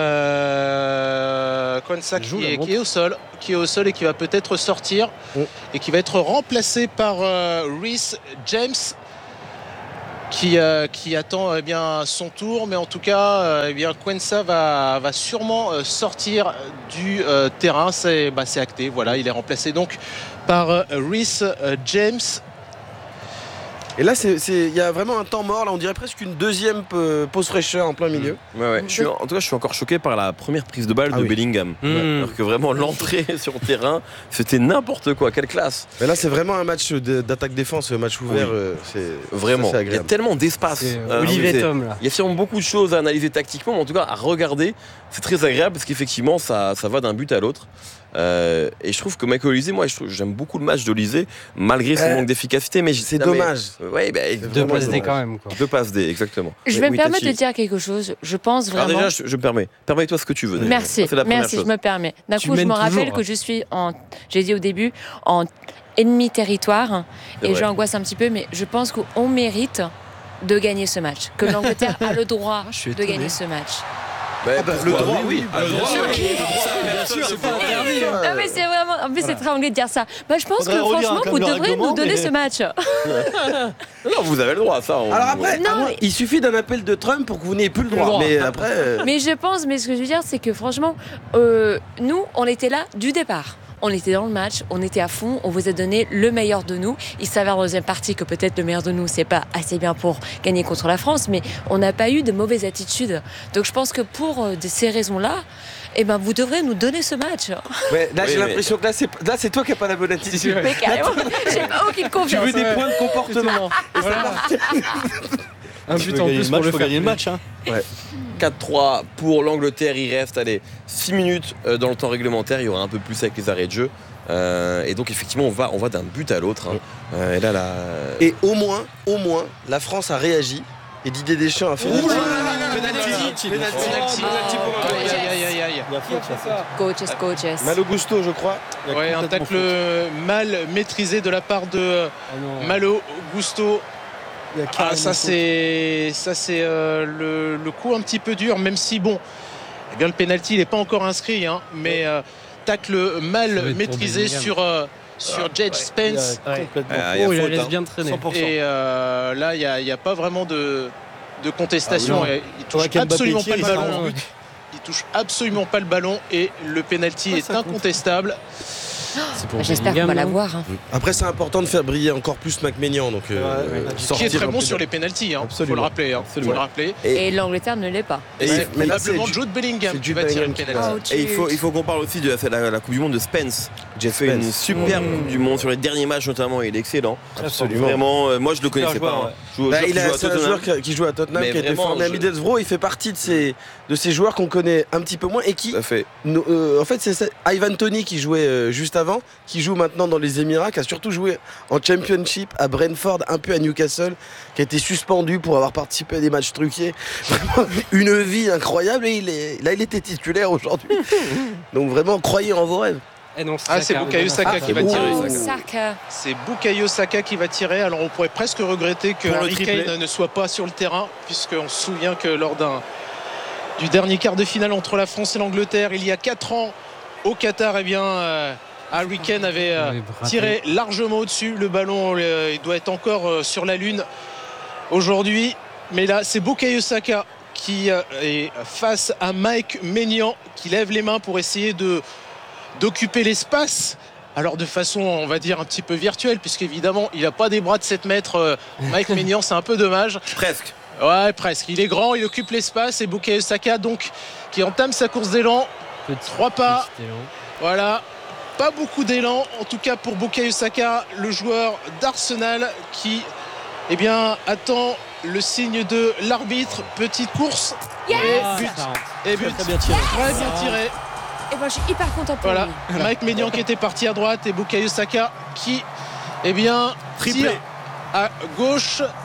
[SPEAKER 2] qui est au sol et qui va peut-être sortir et qui va être remplacé par Reece James qui attend son tour, mais en tout cas Quansah va sûrement sortir du terrain. C'est acté, voilà, il est remplacé donc par Reece James.
[SPEAKER 4] Et là, il y a vraiment un temps mort. Là, on dirait presque une deuxième pause fraîcheur en plein milieu.
[SPEAKER 1] En tout cas, je suis encore choqué par la première prise de balle de Bellingham. Alors que vraiment, l'entrée sur le terrain, c'était n'importe quoi. Quelle classe!
[SPEAKER 4] Mais là, c'est vraiment un match d'attaque-défense, match ouvert. C'est
[SPEAKER 1] vraiment.
[SPEAKER 4] C'est
[SPEAKER 1] il y a tellement d'espace.
[SPEAKER 5] Olivier Tom, là.
[SPEAKER 1] Il y a sûrement beaucoup de choses à analyser tactiquement, mais en tout cas, à regarder, c'est très agréable parce qu'effectivement, ça va d'un but à l'autre. Et je trouve que Michael Olise, j'aime beaucoup le match d'Olise malgré son manque d'efficacité, mais
[SPEAKER 4] c'est dommage.
[SPEAKER 5] Deux passes D quand même.
[SPEAKER 1] Deux passes D, exactement.
[SPEAKER 3] Je vais me permettre de dire quelque chose. Je pense vraiment.
[SPEAKER 1] Alors déjà, je me permets. Permets-toi ce que tu veux.
[SPEAKER 3] Merci. Merci, je me permets. D'un coup, je me rappelle que je suis j'ai dit au début, en ennemi territoire, et j'angoisse un petit peu, mais je pense qu'on mérite de gagner ce match. Que l'Angleterre a le droit de gagner ce match.
[SPEAKER 4] Le droit, oui.
[SPEAKER 3] C'est pas interdit. Non, mais c'est vraiment. En plus, c'est très anglais de dire ça. Je pense que franchement, vous devrez nous donner ce match.
[SPEAKER 1] Non, vous avez le droit, ça.
[SPEAKER 4] Alors après, il suffit d'un appel de Trump pour que vous n'ayez plus le droit. Mais après.
[SPEAKER 3] Mais je pense, mais ce que je veux dire, c'est que franchement, nous, on était là du départ. On était dans le match, on était à fond, on vous a donné le meilleur de nous. Il s'avère dans la deuxième partie que peut-être le meilleur de nous, c'est pas assez bien pour gagner contre la France, mais on n'a pas eu de mauvaise attitude. Donc je pense que pour ces raisons-là, vous devrez nous donner ce match.
[SPEAKER 4] Ouais, là, j'ai l'impression que là, c'est toi qui n'as pas la bonne attitude.
[SPEAKER 3] Mais carrément, j'ai pas aucune confiance.
[SPEAKER 4] Tu veux des points de comportement.
[SPEAKER 6] Un but en plus pour gagner le match.
[SPEAKER 1] 4-3 pour l'Angleterre, il reste 6 minutes dans le temps réglementaire, il y aura un peu plus avec les arrêts de jeu. Et donc effectivement on va d'un but à l'autre. Et là,
[SPEAKER 4] et au moins, la France a réagi. Et Didier Deschamps a fait
[SPEAKER 2] penalty pour
[SPEAKER 3] Coaches.
[SPEAKER 4] Malo Gusto, je crois.
[SPEAKER 2] Un tacle mal maîtrisé de la part de Malo Gusto. Ça c'est le coup un petit peu dur, même si le penalty il n'est pas encore inscrit, mais tacle mal maîtrisé sur Jed Spence.
[SPEAKER 5] Il la laisse bien traîner.
[SPEAKER 2] 100%. Et là il n'y a pas vraiment de contestation. Il touche absolument pas le ballon. Il touche absolument pas le ballon et le penalty est incontestable.
[SPEAKER 3] J'espère qu'on va l'avoir.
[SPEAKER 4] Après, c'est important de faire briller encore plus Mac-Maignan.
[SPEAKER 2] Qui est très bon sur les pénaltys, faut le rappeler.
[SPEAKER 3] Et l'Angleterre ne l'est pas.
[SPEAKER 2] C'est probablement Jude Bellingham qui va tirer le pénalty.
[SPEAKER 1] Et il faut qu'on parle aussi de la Coupe du Monde de Spence. J'ai fait une superbe Coupe du Monde sur les derniers matchs notamment, il est excellent.
[SPEAKER 4] Absolument.
[SPEAKER 1] Vraiment, moi je le connaissais pas.
[SPEAKER 4] C'est un joueur qui joue à Tottenham, qui a été formé à Middlesbrough. Il fait partie de ces joueurs qu'on connaît un petit peu moins et qui, en fait, c'est Ivan Toney qui jouait juste avant, qui joue maintenant dans les Émirats, qui a surtout joué en Championship à Brentford, un peu à Newcastle, qui a été suspendu pour avoir participé à des matchs truqués. Vraiment une vie incroyable et il était titulaire aujourd'hui. Donc vraiment, croyez en vos rêves.
[SPEAKER 2] C'est Bukayo Saka qui va tirer.
[SPEAKER 3] Saka.
[SPEAKER 2] C'est Bukayo Saka qui va tirer. Alors on pourrait presque regretter que Harry Kane ne soit pas sur le terrain, puisqu'on se souvient que lors du dernier quart de finale entre la France et l'Angleterre, il y a 4 ans au Qatar, Harry Kane avait tiré largement au-dessus. Le ballon il doit être encore sur la lune aujourd'hui. Mais là, c'est Bukayo Saka qui est face à Mike Maignan, qui lève les mains pour essayer d'occuper l'espace. Alors de façon, on va dire, un petit peu virtuelle, puisqu'évidemment, il n'a pas des bras de 7 mètres. Mike Maignan, c'est un peu dommage.
[SPEAKER 1] Presque.
[SPEAKER 2] Ouais, presque. Il est grand, il occupe l'espace. Et Bukayo Saka, donc, qui entame sa course d'élan. 3 pas. Voilà. Pas beaucoup d'élan, en tout cas pour Bukayo Saka, le joueur d'Arsenal qui attend le signe de l'arbitre. Petite course.
[SPEAKER 3] Yes.
[SPEAKER 2] Et but. Très bien tiré. Très bien tiré.
[SPEAKER 3] Et je suis hyper content pour lui.
[SPEAKER 2] Mike Maignan qui était parti à droite et Bukayo Saka qui tire à gauche.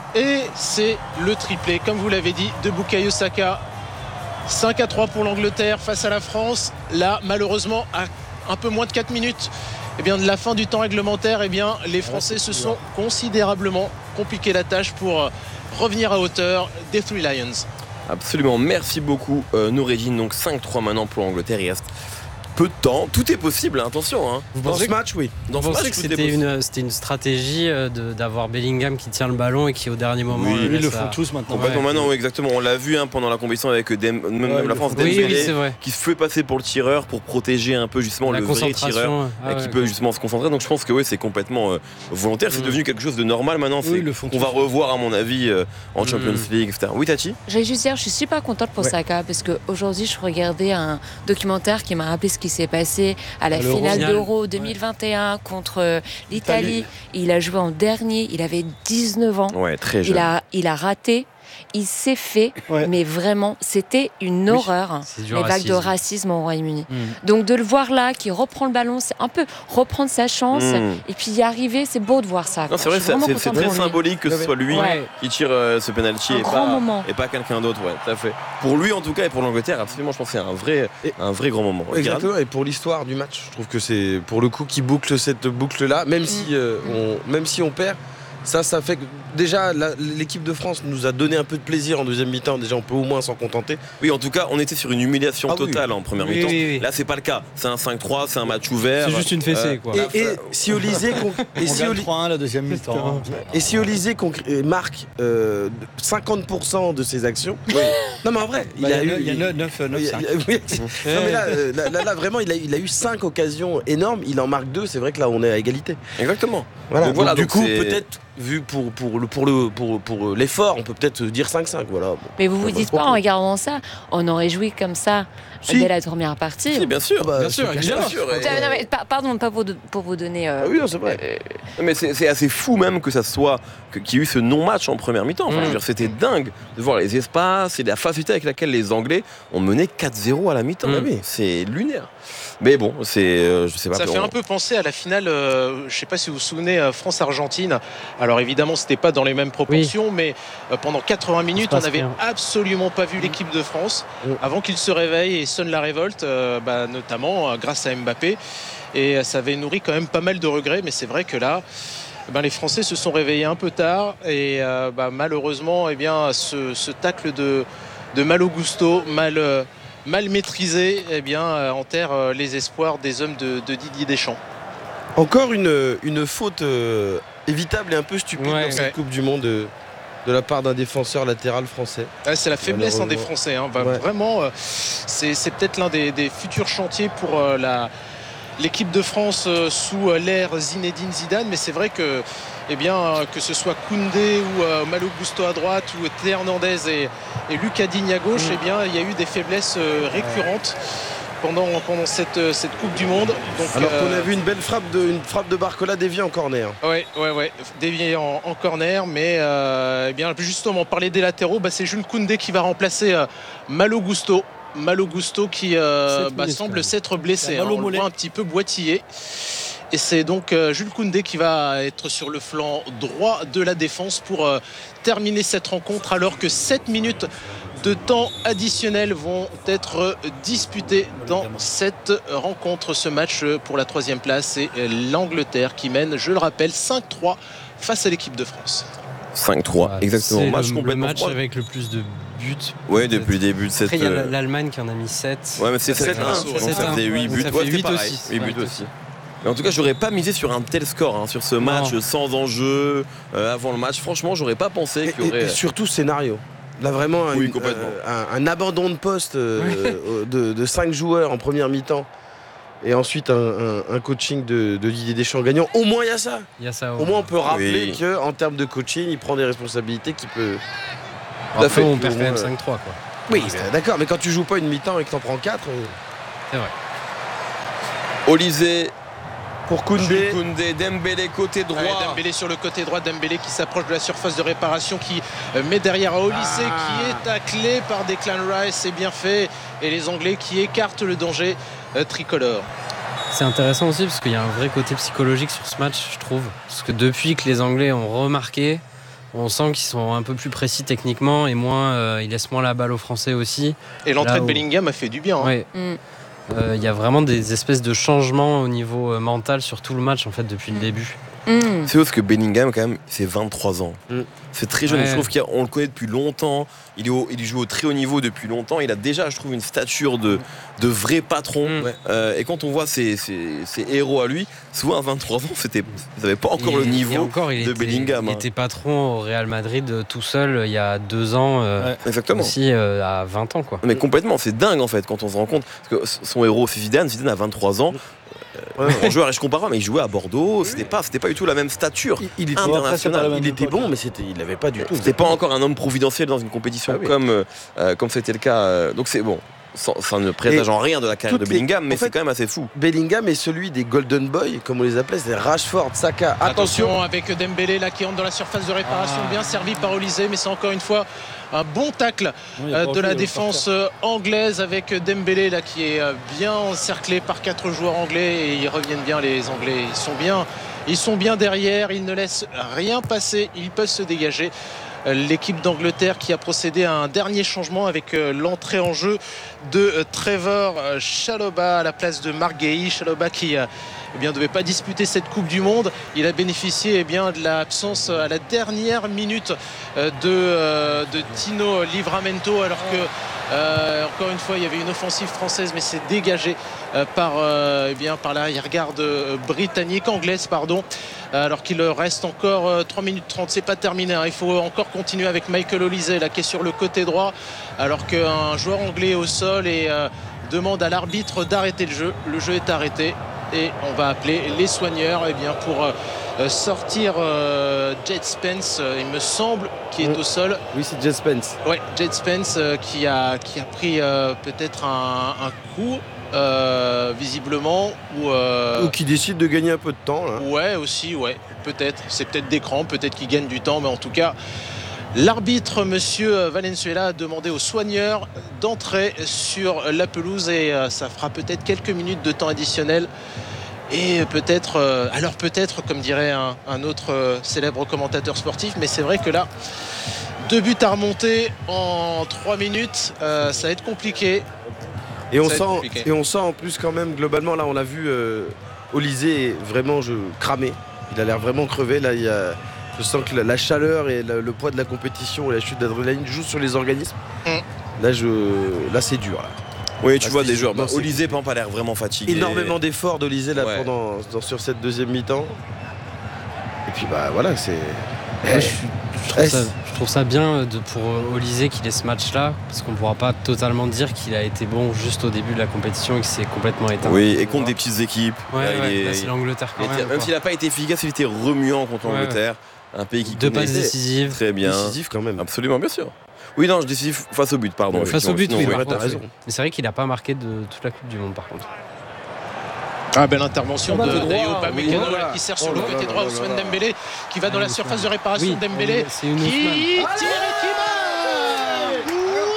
[SPEAKER 2] Et c'est le triplé, comme vous l'avez dit, de Bukayo Saka. 5-3 pour l'Angleterre face à la France. Là, malheureusement, à un peu moins de 4 minutes de la fin du temps réglementaire, les Français se sont considérablement compliqué la tâche pour revenir à hauteur des Three Lions.
[SPEAKER 1] Absolument, merci beaucoup Noureddine. Donc 5-3 maintenant pour l'Angleterre, il reste peu de temps, tout est possible, attention. Hein.
[SPEAKER 4] Dans ce match, oui.
[SPEAKER 5] Vous pensez que c'était une stratégie d'avoir Bellingham qui tient le ballon et qui au dernier moment...
[SPEAKER 6] Oui, ils le font tous maintenant.
[SPEAKER 1] Complètement maintenant, oui, exactement. On l'a vu pendant la compétition avec même la France, Dembélé, qui se fait passer pour le tireur pour protéger un peu justement le vrai tireur qui peut justement se concentrer. Donc je pense que oui, c'est complètement volontaire. C'est devenu quelque chose de normal maintenant. On va revoir à mon avis en Champions League, etc. Oui, Tati.
[SPEAKER 3] J'allais juste dire, je suis super contente pour Saka parce qu'aujourd'hui, je regardais un documentaire qui m'a rappelé ce qui s'est passé à la finale d'Euro 2021 contre l'Italie. Il a joué en dernier, il avait 19 ans.
[SPEAKER 1] Ouais, très jeune.
[SPEAKER 3] Il a raté. Il s'est fait, mais vraiment, c'était une horreur, les vagues de racisme au Royaume-Uni. Donc de le voir là, qui reprend le ballon, c'est un peu reprendre sa chance, et puis y arriver, c'est beau de voir ça.
[SPEAKER 1] Non, c'est vrai, c'est très symbolique que ce soit lui qui tire ce penalty et pas quelqu'un d'autre. Ouais, tout à fait. Pour lui en tout cas et pour l'Angleterre, absolument, je pense que c'est un vrai grand moment.
[SPEAKER 4] Exactement, et pour l'histoire du match, je trouve que c'est pour le coup qui boucle cette boucle-là, même si on perd. Ça fait que déjà l'équipe de France nous a donné un peu de plaisir en deuxième mi-temps. Déjà, on peut au moins s'en contenter.
[SPEAKER 1] Oui, en tout cas, on était sur une humiliation totale en première mi-temps. Oui. Là, c'est pas le cas. C'est un 5-3, c'est un match ouvert.
[SPEAKER 6] C'est juste une fessée, quoi.
[SPEAKER 4] Et si Olysée,
[SPEAKER 6] on gagne 3-1 la deuxième mi-temps.
[SPEAKER 4] Et si Olysée marque 50% de ses actions. Non, mais en vrai,
[SPEAKER 6] il y a 9-5.
[SPEAKER 4] Là, vraiment, il a eu 5 occasions énormes. Il en marque 2. C'est vrai que là, on est à égalité.
[SPEAKER 1] Exactement.
[SPEAKER 4] Voilà. Du coup, peut-être. Vu pour l'effort, on peut peut-être dire 5-5. Voilà.
[SPEAKER 3] Mais vous dites pas en regardant ça, on aurait joué comme ça dès la première partie.
[SPEAKER 1] Si, bien sûr.
[SPEAKER 6] Bien sûr.
[SPEAKER 3] Pardon, pas pour vous donner.
[SPEAKER 4] Oui, c'est vrai.
[SPEAKER 1] Mais c'est assez fou même que ça soit qu'il y ait eu ce non-match en première mi-temps. Enfin, je veux dire, c'était dingue de voir les espaces et la facilité avec laquelle les Anglais ont mené 4-0 à la mi-temps. C'est lunaire. Mais bon, je sais pas.
[SPEAKER 2] Ça fait un peu penser à la finale. Je sais pas si vous vous souvenez, France-Argentine. Alors évidemment, c'était pas dans les mêmes proportions, mais pendant 80 minutes, on n'avait absolument pas vu l'équipe de France avant qu'ils se réveillent et sonnent la révolte, notamment grâce à Mbappé. Et ça avait nourri quand même pas mal de regrets. Mais c'est vrai que là, les Français se sont réveillés un peu tard et malheureusement, ce tacle de Malo Gusto, mal maîtrisé, enterre les espoirs des hommes de Didier Deschamps.
[SPEAKER 4] Encore une faute évitable et un peu stupide dans cette Coupe du Monde de la part d'un défenseur latéral français.
[SPEAKER 2] C'est la faiblesse des Français. Vraiment, c'est peut-être l'un des futurs chantiers pour l'équipe de France sous l'ère Zinedine Zidane. Mais c'est vrai que que ce soit Koundé ou Malo Gusto à droite ou Théo Hernandez et Lucas Digne à gauche, il y a eu des faiblesses récurrentes pendant cette Coupe du Monde. Donc,
[SPEAKER 4] alors qu'on a vu une belle frappe de Barcola déviée en corner.
[SPEAKER 2] Ouais, déviée en corner, mais justement, parler des latéraux, c'est Jules Koundé qui va remplacer Malo Gusto. Malo Gusto qui semble s'être blessé, on le voit un petit peu boitillé. Et c'est donc Jules Koundé qui va être sur le flanc droit de la défense pour terminer cette rencontre, alors que 7 minutes de temps additionnel vont être disputées dans cette rencontre. Ce match pour la 3e place, c'est l'Angleterre qui mène, je le rappelle, 5-3 face à l'équipe de France.
[SPEAKER 1] 5-3, exactement.
[SPEAKER 5] C'est le match avec le plus de buts.
[SPEAKER 1] Oui, depuis le début de cette...
[SPEAKER 5] Après, il y a l'Allemagne qui en a mis 7.
[SPEAKER 1] Ouais, mais c'est 7-1. Ça faisait 8 buts.
[SPEAKER 5] Ça fait 8 aussi.
[SPEAKER 1] 8 buts aussi. Mais en tout cas, j'aurais pas misé sur un tel score, sur ce match sans enjeu avant le match. Franchement, j'aurais pas pensé qu'il y aurait...
[SPEAKER 4] Et surtout, scénario. Là, vraiment, un abandon de poste de 5 joueurs en première mi-temps. Et ensuite, un coaching de Didier Deschamps gagnant. Au moins, il y a ça. Au moins, on peut rappeler qu'en termes de coaching, il prend des responsabilités qu'il peut...
[SPEAKER 5] Après, on perd quand même 5-3, quoi.
[SPEAKER 4] Oui, d'accord. Mais quand tu joues pas une mi-temps et que t'en prends 4...
[SPEAKER 5] C'est vrai.
[SPEAKER 1] Olysée...
[SPEAKER 4] Pour Koundé,
[SPEAKER 1] Dembélé côté droit.
[SPEAKER 2] Dembélé sur le côté droit, Dembélé qui s'approche de la surface de réparation, qui met derrière à Olysée, qui est taclé par Declan Rice, c'est bien fait. Et les Anglais qui écartent le danger tricolore.
[SPEAKER 5] C'est intéressant aussi parce qu'il y a un vrai côté psychologique sur ce match, je trouve. Parce que depuis que les Anglais ont remarqué, On sent qu'ils sont un peu plus précis techniquement et moins, ils laissent moins la balle aux Français aussi.
[SPEAKER 2] Et l'entrée de Bellingham a fait du bien.
[SPEAKER 5] Ouais. Il y a vraiment des espèces de changements au niveau mental sur tout le match en fait depuis le début.
[SPEAKER 1] C'est parce que Bellingham quand même c'est 23 ans. C'est très jeune, je trouve qu'on le connaît depuis longtemps, il joue au très haut niveau depuis longtemps, il a déjà je trouve une stature de vrai patron et quand on voit ses héros à lui, souvent à 23 ans ils n'avaient pas encore le niveau de Bellingham.
[SPEAKER 5] Il était patron au Real Madrid tout seul il y a 2 ans
[SPEAKER 1] exactement.
[SPEAKER 5] Aussi à 20 ans quoi.
[SPEAKER 1] Mais complètement, c'est dingue en fait quand on se rend compte, parce que son héros c'est Zidane a 23 ans. Un joueur, je compare, mais il jouait à Bordeaux, c'était pas du tout la même stature.
[SPEAKER 4] Il était international, il était bon, mais il n'avait pas du tout.
[SPEAKER 1] C'était pas encore un homme providentiel dans une compétition comme c'était le cas. Donc c'est bon. Ça ne présage en rien de la carrière de Bellingham, mais c'est quand même assez fou.
[SPEAKER 4] Bellingham est celui des Golden Boys, comme on les appelait, c'est Rashford, Saka.
[SPEAKER 2] Attention avec Dembélé là qui entre dans la surface de réparation, bien servi par Olysée, mais c'est encore une fois un bon tacle de la défense anglaise avec Dembélé là qui est bien encerclé par 4 joueurs anglais et ils reviennent bien les Anglais, ils sont bien derrière, ils ne laissent rien passer, ils peuvent se dégager. L'équipe d'Angleterre qui a procédé à un dernier changement avec l'entrée en jeu de Trevor Chalobah à la place de Marc Guéhi. Chalobah qui ne devait pas disputer cette Coupe du Monde. Il a bénéficié de l'absence à la dernière minute de Tino Livramento alors que encore une fois il y avait une offensive française mais c'est dégagé par l'arrière-garde anglaise alors qu'il reste encore 3 minutes 30, c'est pas terminé il faut encore continuer avec Michael Olysée là qui est sur le côté droit alors qu'un joueur anglais est au sol et demande à l'arbitre d'arrêter le jeu est arrêté et on va appeler les soigneurs pour sortir Jed Spence il me semble qui est au sol.
[SPEAKER 4] Oui c'est Jed Spence.
[SPEAKER 2] Ouais, Jed Spence qui a pris peut-être un coup visiblement ou
[SPEAKER 4] qui décide de gagner un peu de temps là.
[SPEAKER 2] Ouais aussi peut-être c'est peut-être des crampes, peut-être qu'il gagne du temps mais en tout cas l'arbitre monsieur Valenzuela a demandé aux soigneurs d'entrer sur la pelouse et ça fera peut-être quelques minutes de temps additionnel et peut-être comme dirait un autre célèbre commentateur sportif, mais c'est vrai que là 2 buts à remonter en 3 minutes ça va être compliqué.
[SPEAKER 4] Et on sent en plus quand même globalement là on a vu Olysée vraiment cramé, il a l'air vraiment crevé là, je sens que la chaleur et le poids de la compétition et la chute d'adrénaline jouent sur les organismes. Là c'est dur là.
[SPEAKER 1] Oui, tu vois des joueurs. Olysée par exemple a l'air vraiment fatigué.
[SPEAKER 4] Énormément d'efforts d'Olysée là sur cette deuxième mi-temps. Et puis voilà, c'est.
[SPEAKER 5] Je trouve ça bien pour Olysée qu'il ait ce match-là, parce qu'on ne pourra pas totalement dire qu'il a été bon juste au début de la compétition et qu'il s'est complètement éteint.
[SPEAKER 1] Oui, et contre des petites équipes.
[SPEAKER 5] C'est l'Angleterre quand même.
[SPEAKER 1] Même s'il n'a pas été efficace, il était remuant contre l'Angleterre. Un pays qui
[SPEAKER 5] 2 passes décisives.
[SPEAKER 1] Très bien.
[SPEAKER 4] Décisif quand même.
[SPEAKER 1] Absolument, bien sûr. Oui, non, décisif face au but, pardon.
[SPEAKER 5] Face au but,
[SPEAKER 1] t'as
[SPEAKER 5] raison. Mais c'est vrai qu'il n'a pas marqué de toute la Coupe du Monde, par contre.
[SPEAKER 2] Belle intervention de Dayo Upamecano qui sert sur le côté droit. Ousmane Dembélé qui va dans la surface de réparation. Dembélé qui tire et qui marque.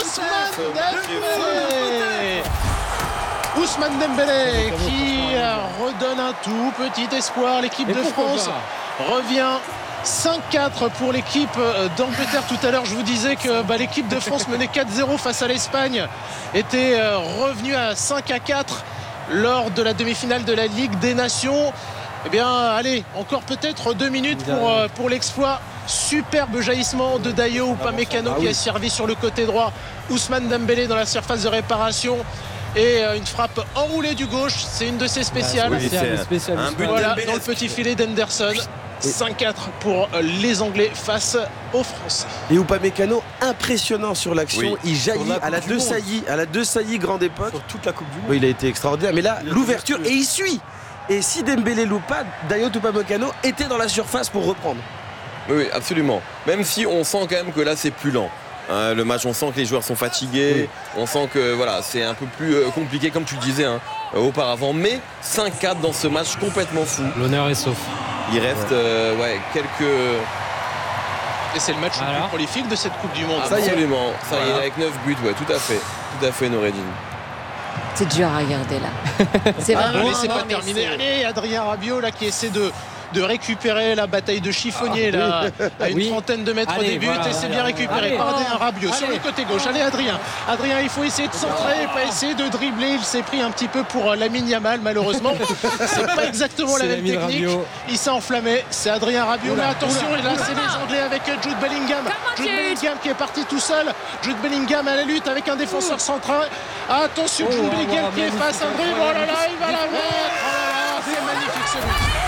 [SPEAKER 2] Ousmane Dembélé qui redonne un tout petit espoir. L'équipe de France revient 5-4 pour l'équipe d'Angleterre. Tout à l'heure je vous disais que l'équipe de France menait 4-0 face à l'Espagne était revenue à 5-4 lors de la demi-finale de la Ligue des Nations. Allez, encore peut-être 2 minutes pour l'exploit. Superbe jaillissement de Dayo Upamecano qui a servi sur le côté droit. Ousmane Dembélé dans la surface de réparation et une frappe enroulée du gauche, c'est une de ses spéciales.
[SPEAKER 1] Un but
[SPEAKER 2] dans le petit filet d'Henderson. 5-4 pour les Anglais face aux France.
[SPEAKER 4] Et Upamecano impressionnant sur l'action, il jaillit à la deux saillies grande époque.
[SPEAKER 6] Sur toute la Coupe du Monde.
[SPEAKER 4] Oui, il a été extraordinaire, mais là l'ouverture et il suit. Et si Dembélé loupe pas, Dayo Upamecano était dans la surface pour reprendre.
[SPEAKER 1] Oui, absolument. Même si on sent quand même que là c'est plus lent. Le match, on sent que les joueurs sont fatigués, on sent que c'est un peu plus compliqué comme tu le disais auparavant, mais 5-4 dans ce match complètement fou.
[SPEAKER 5] L'honneur est sauf.
[SPEAKER 1] Il reste quelques...
[SPEAKER 2] Et c'est le match le plus prolifique de cette Coupe du Monde.
[SPEAKER 1] Absolument, ça y est, avec 9 buts, tout à fait Noureddine.
[SPEAKER 3] C'est dur à regarder là. C'est vraiment
[SPEAKER 2] c'est pas terminé. Allez, Adrien Rabiot là qui essaie de de récupérer la bataille de chiffonnier là, à une trentaine de mètres des buts. Et c'est bien récupéré par Adrien Rabiot sur le côté gauche. Allez Adrien, il faut essayer de centrer, pas essayer de dribbler. Il s'est pris un petit peu pour Lamine Yamal, malheureusement. C'est pas exactement la même technique. Il s'est enflammé. C'est Adrien Rabiot. Mais attention, et là c'est les Anglais avec Jude Bellingham. Jude Bellingham qui est parti tout seul. Jude Bellingham à la lutte avec un défenseur central. Attention, Jude Bellingham qui est face à un dribble. Oh là là, il va la mettre. Oh là là, c'est magnifique ce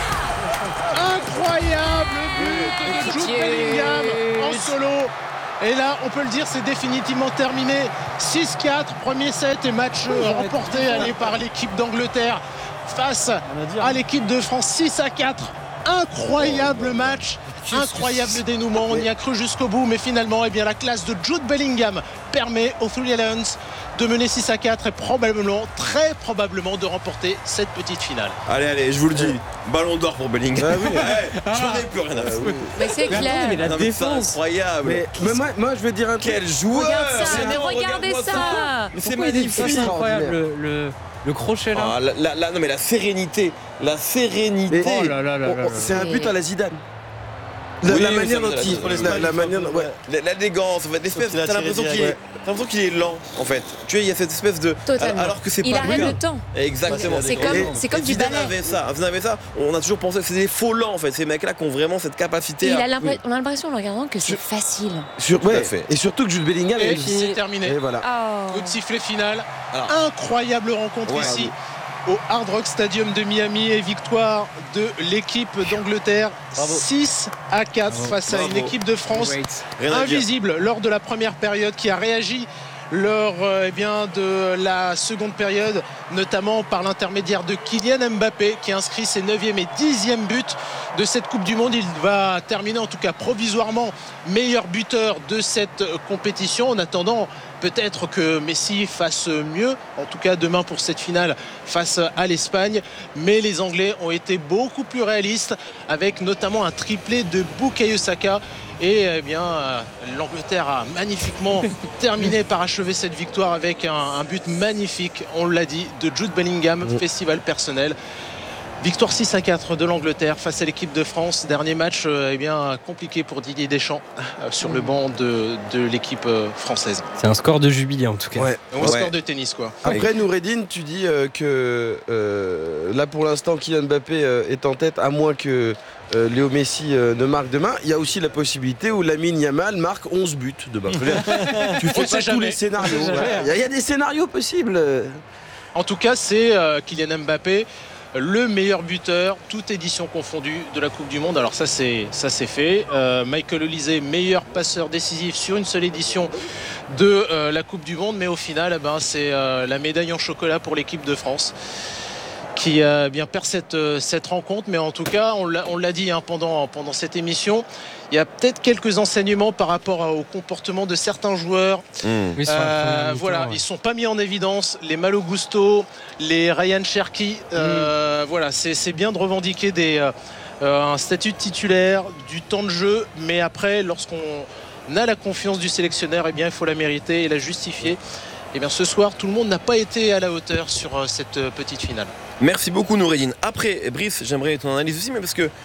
[SPEAKER 2] but. Incroyable but de Jude Bellingham en solo. Et là, on peut le dire, c'est définitivement terminé. 6-4, premier set et match remporté par l'équipe d'Angleterre face à l'équipe de France. 6-4. Incroyable match, incroyable dénouement. On y a cru jusqu'au bout, mais finalement, la classe de Jude Bellingham permet aux Three Lions de mener 6-4 et très probablement de remporter cette petite finale.
[SPEAKER 1] Allez, je vous le dis, ballon d'or pour Bellingham. J'en ai plus rien à foutre.
[SPEAKER 3] Mais c'est clair.
[SPEAKER 1] Mais la défense, incroyable.
[SPEAKER 4] Mais moi, je veux dire un truc.
[SPEAKER 1] Quel joueur!
[SPEAKER 3] Regardez ça.
[SPEAKER 1] Mais c'est magnifique,
[SPEAKER 5] c'est incroyable. Le crochet là.
[SPEAKER 1] Non mais la sérénité.
[SPEAKER 5] Oh là là.
[SPEAKER 4] C'est un but à la Zidane. La manière dont il.
[SPEAKER 1] L'élégance, en fait, t'as l'impression qu'il est lent, en fait. Tu vois, il y a cette espèce de.
[SPEAKER 3] Totalement.
[SPEAKER 1] Alors que c'est pas.
[SPEAKER 3] Il arrête le temps.
[SPEAKER 1] Exactement.
[SPEAKER 3] C'est comme du ballet.
[SPEAKER 1] Vous avez ça. On a toujours pensé que c'est des faux lents, en fait. Ces mecs-là qui ont vraiment cette capacité.
[SPEAKER 3] On a l'impression en le regardant que c'est facile.
[SPEAKER 4] Et surtout que Jude Bellingham.
[SPEAKER 2] Et c'est terminé.
[SPEAKER 4] Et voilà.
[SPEAKER 2] Coup de sifflet final. Incroyable rencontre ici. Au Hard Rock Stadium de Miami et victoire de l'équipe d'Angleterre 6-4 face à une équipe de France invisible lors de la première période qui a réagi lors de la seconde période, notamment par l'intermédiaire de Kylian Mbappé qui inscrit ses 9e et 10e buts de cette Coupe du Monde. Il va terminer en tout cas provisoirement meilleur buteur de cette compétition en attendant peut-être que Messi fasse mieux, en tout cas demain pour cette finale face à l'Espagne. Mais les Anglais ont été beaucoup plus réalistes avec notamment un triplé de Bukayo Saka. Et l'Angleterre a magnifiquement terminé par achever cette victoire avec un but magnifique, on l'a dit, de Jude Bellingham, festival personnel. Victoire 6-4 de l'Angleterre face à l'équipe de France. Dernier match compliqué pour Didier Deschamps sur le banc de l'équipe française.
[SPEAKER 5] C'est un score de jubilé en tout cas.
[SPEAKER 2] Un score de tennis quoi.
[SPEAKER 4] Après Noureddine, tu dis que là pour l'instant Kylian Mbappé est en tête à moins que Léo Messi ne marque demain. Il y a aussi la possibilité où Lamine Yamal marque 11 buts demain. Tu fais pas tous les scénarios. Il y a des scénarios possibles.
[SPEAKER 2] En tout cas c'est Kylian Mbappé le meilleur buteur, toute édition confondue de la Coupe du Monde. Alors ça c'est fait. Michael Olise, meilleur passeur décisif sur une seule édition de la Coupe du Monde. Mais au final, c'est la médaille en chocolat pour l'équipe de France qui perd cette rencontre. Mais en tout cas, on l'a dit pendant cette émission, il y a peut-être quelques enseignements par rapport au comportement de certains joueurs. Ils sont pas mis en évidence. Les Malo Gusto, les Ryan Cherki. C'est bien de revendiquer un statut de titulaire, du temps de jeu. Mais après, lorsqu'on a la confiance du sélectionneur, il faut la mériter et la justifier. Ce soir, tout le monde n'a pas été à la hauteur sur cette petite finale.
[SPEAKER 1] Merci beaucoup Noureddine. Après, Brice, j'aimerais ton analyse aussi, mais parce que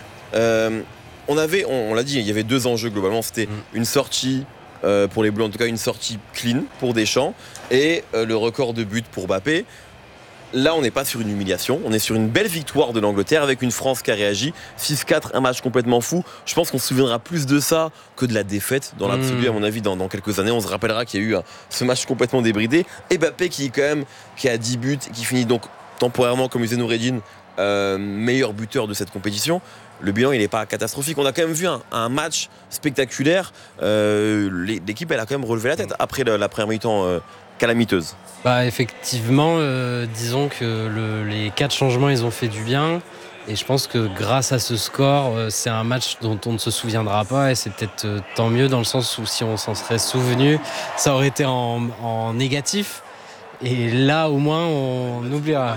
[SPEAKER 1] on l'a dit, il y avait deux enjeux globalement. C'était une sortie pour les Bleus, en tout cas une sortie clean pour Deschamps, et le record de buts pour Mbappé. Là, on n'est pas sur une humiliation, on est sur une belle victoire de l'Angleterre avec une France qui a réagi. 6-4, un match complètement fou. Je pense qu'on se souviendra plus de ça que de la défaite dans l'absolu, à mon avis, dans quelques années. On se rappellera qu'il y a eu ce match complètement débridé. Et Mbappé qui a 10 buts, qui finit donc temporairement, comme disait Noureddine, meilleur buteur de cette compétition. Le bilan, il n'est pas catastrophique. On a quand même vu un match spectaculaire. L'équipe, elle a quand même relevé la tête après la première mi-temps calamiteuse.
[SPEAKER 5] Effectivement, disons que les 4 changements, ils ont fait du bien. Et je pense que grâce à ce score, c'est un match dont on ne se souviendra pas. Et c'est peut-être tant mieux dans le sens où si on s'en serait souvenu, ça aurait été en négatif. Et là, au moins, on oubliera.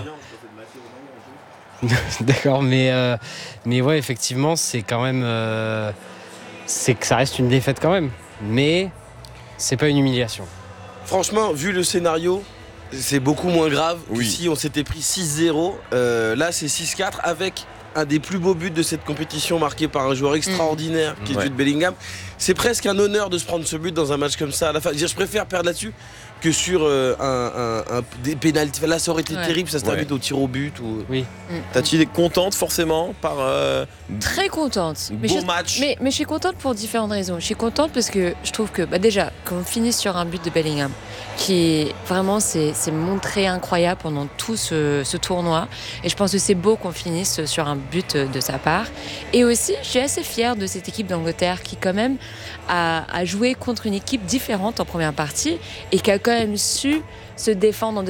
[SPEAKER 5] D'accord, mais ouais, effectivement, c'est quand même, c'est que ça reste une défaite quand même, mais c'est pas une humiliation.
[SPEAKER 4] Franchement, vu le scénario, c'est beaucoup moins grave que si on s'était pris 6-0. Là, c'est 6-4 avec un des plus beaux buts de cette compétition marqué par un joueur extraordinaire qui est Jude Bellingham. C'est presque un honneur de se prendre ce but dans un match comme ça à la fin. Je préfère perdre là-dessus que sur des pénaltys. Là, ça aurait été terrible, ça se termine au tir au but.
[SPEAKER 5] Oui.
[SPEAKER 1] Tati est contente forcément par.
[SPEAKER 3] Très contente.
[SPEAKER 1] Beau match.
[SPEAKER 3] Mais je suis contente pour différentes raisons. Je suis contente parce que je trouve que déjà, qu'on finisse sur un but de Bellingham, qui vraiment s'est montré incroyable pendant tout ce tournoi. Et je pense que c'est beau qu'on finisse sur un but de sa part. Et aussi, je suis assez fière de cette équipe d'Angleterre qui quand même a joué contre une équipe différente en première partie et qui a quand même su se défendre en deuxième.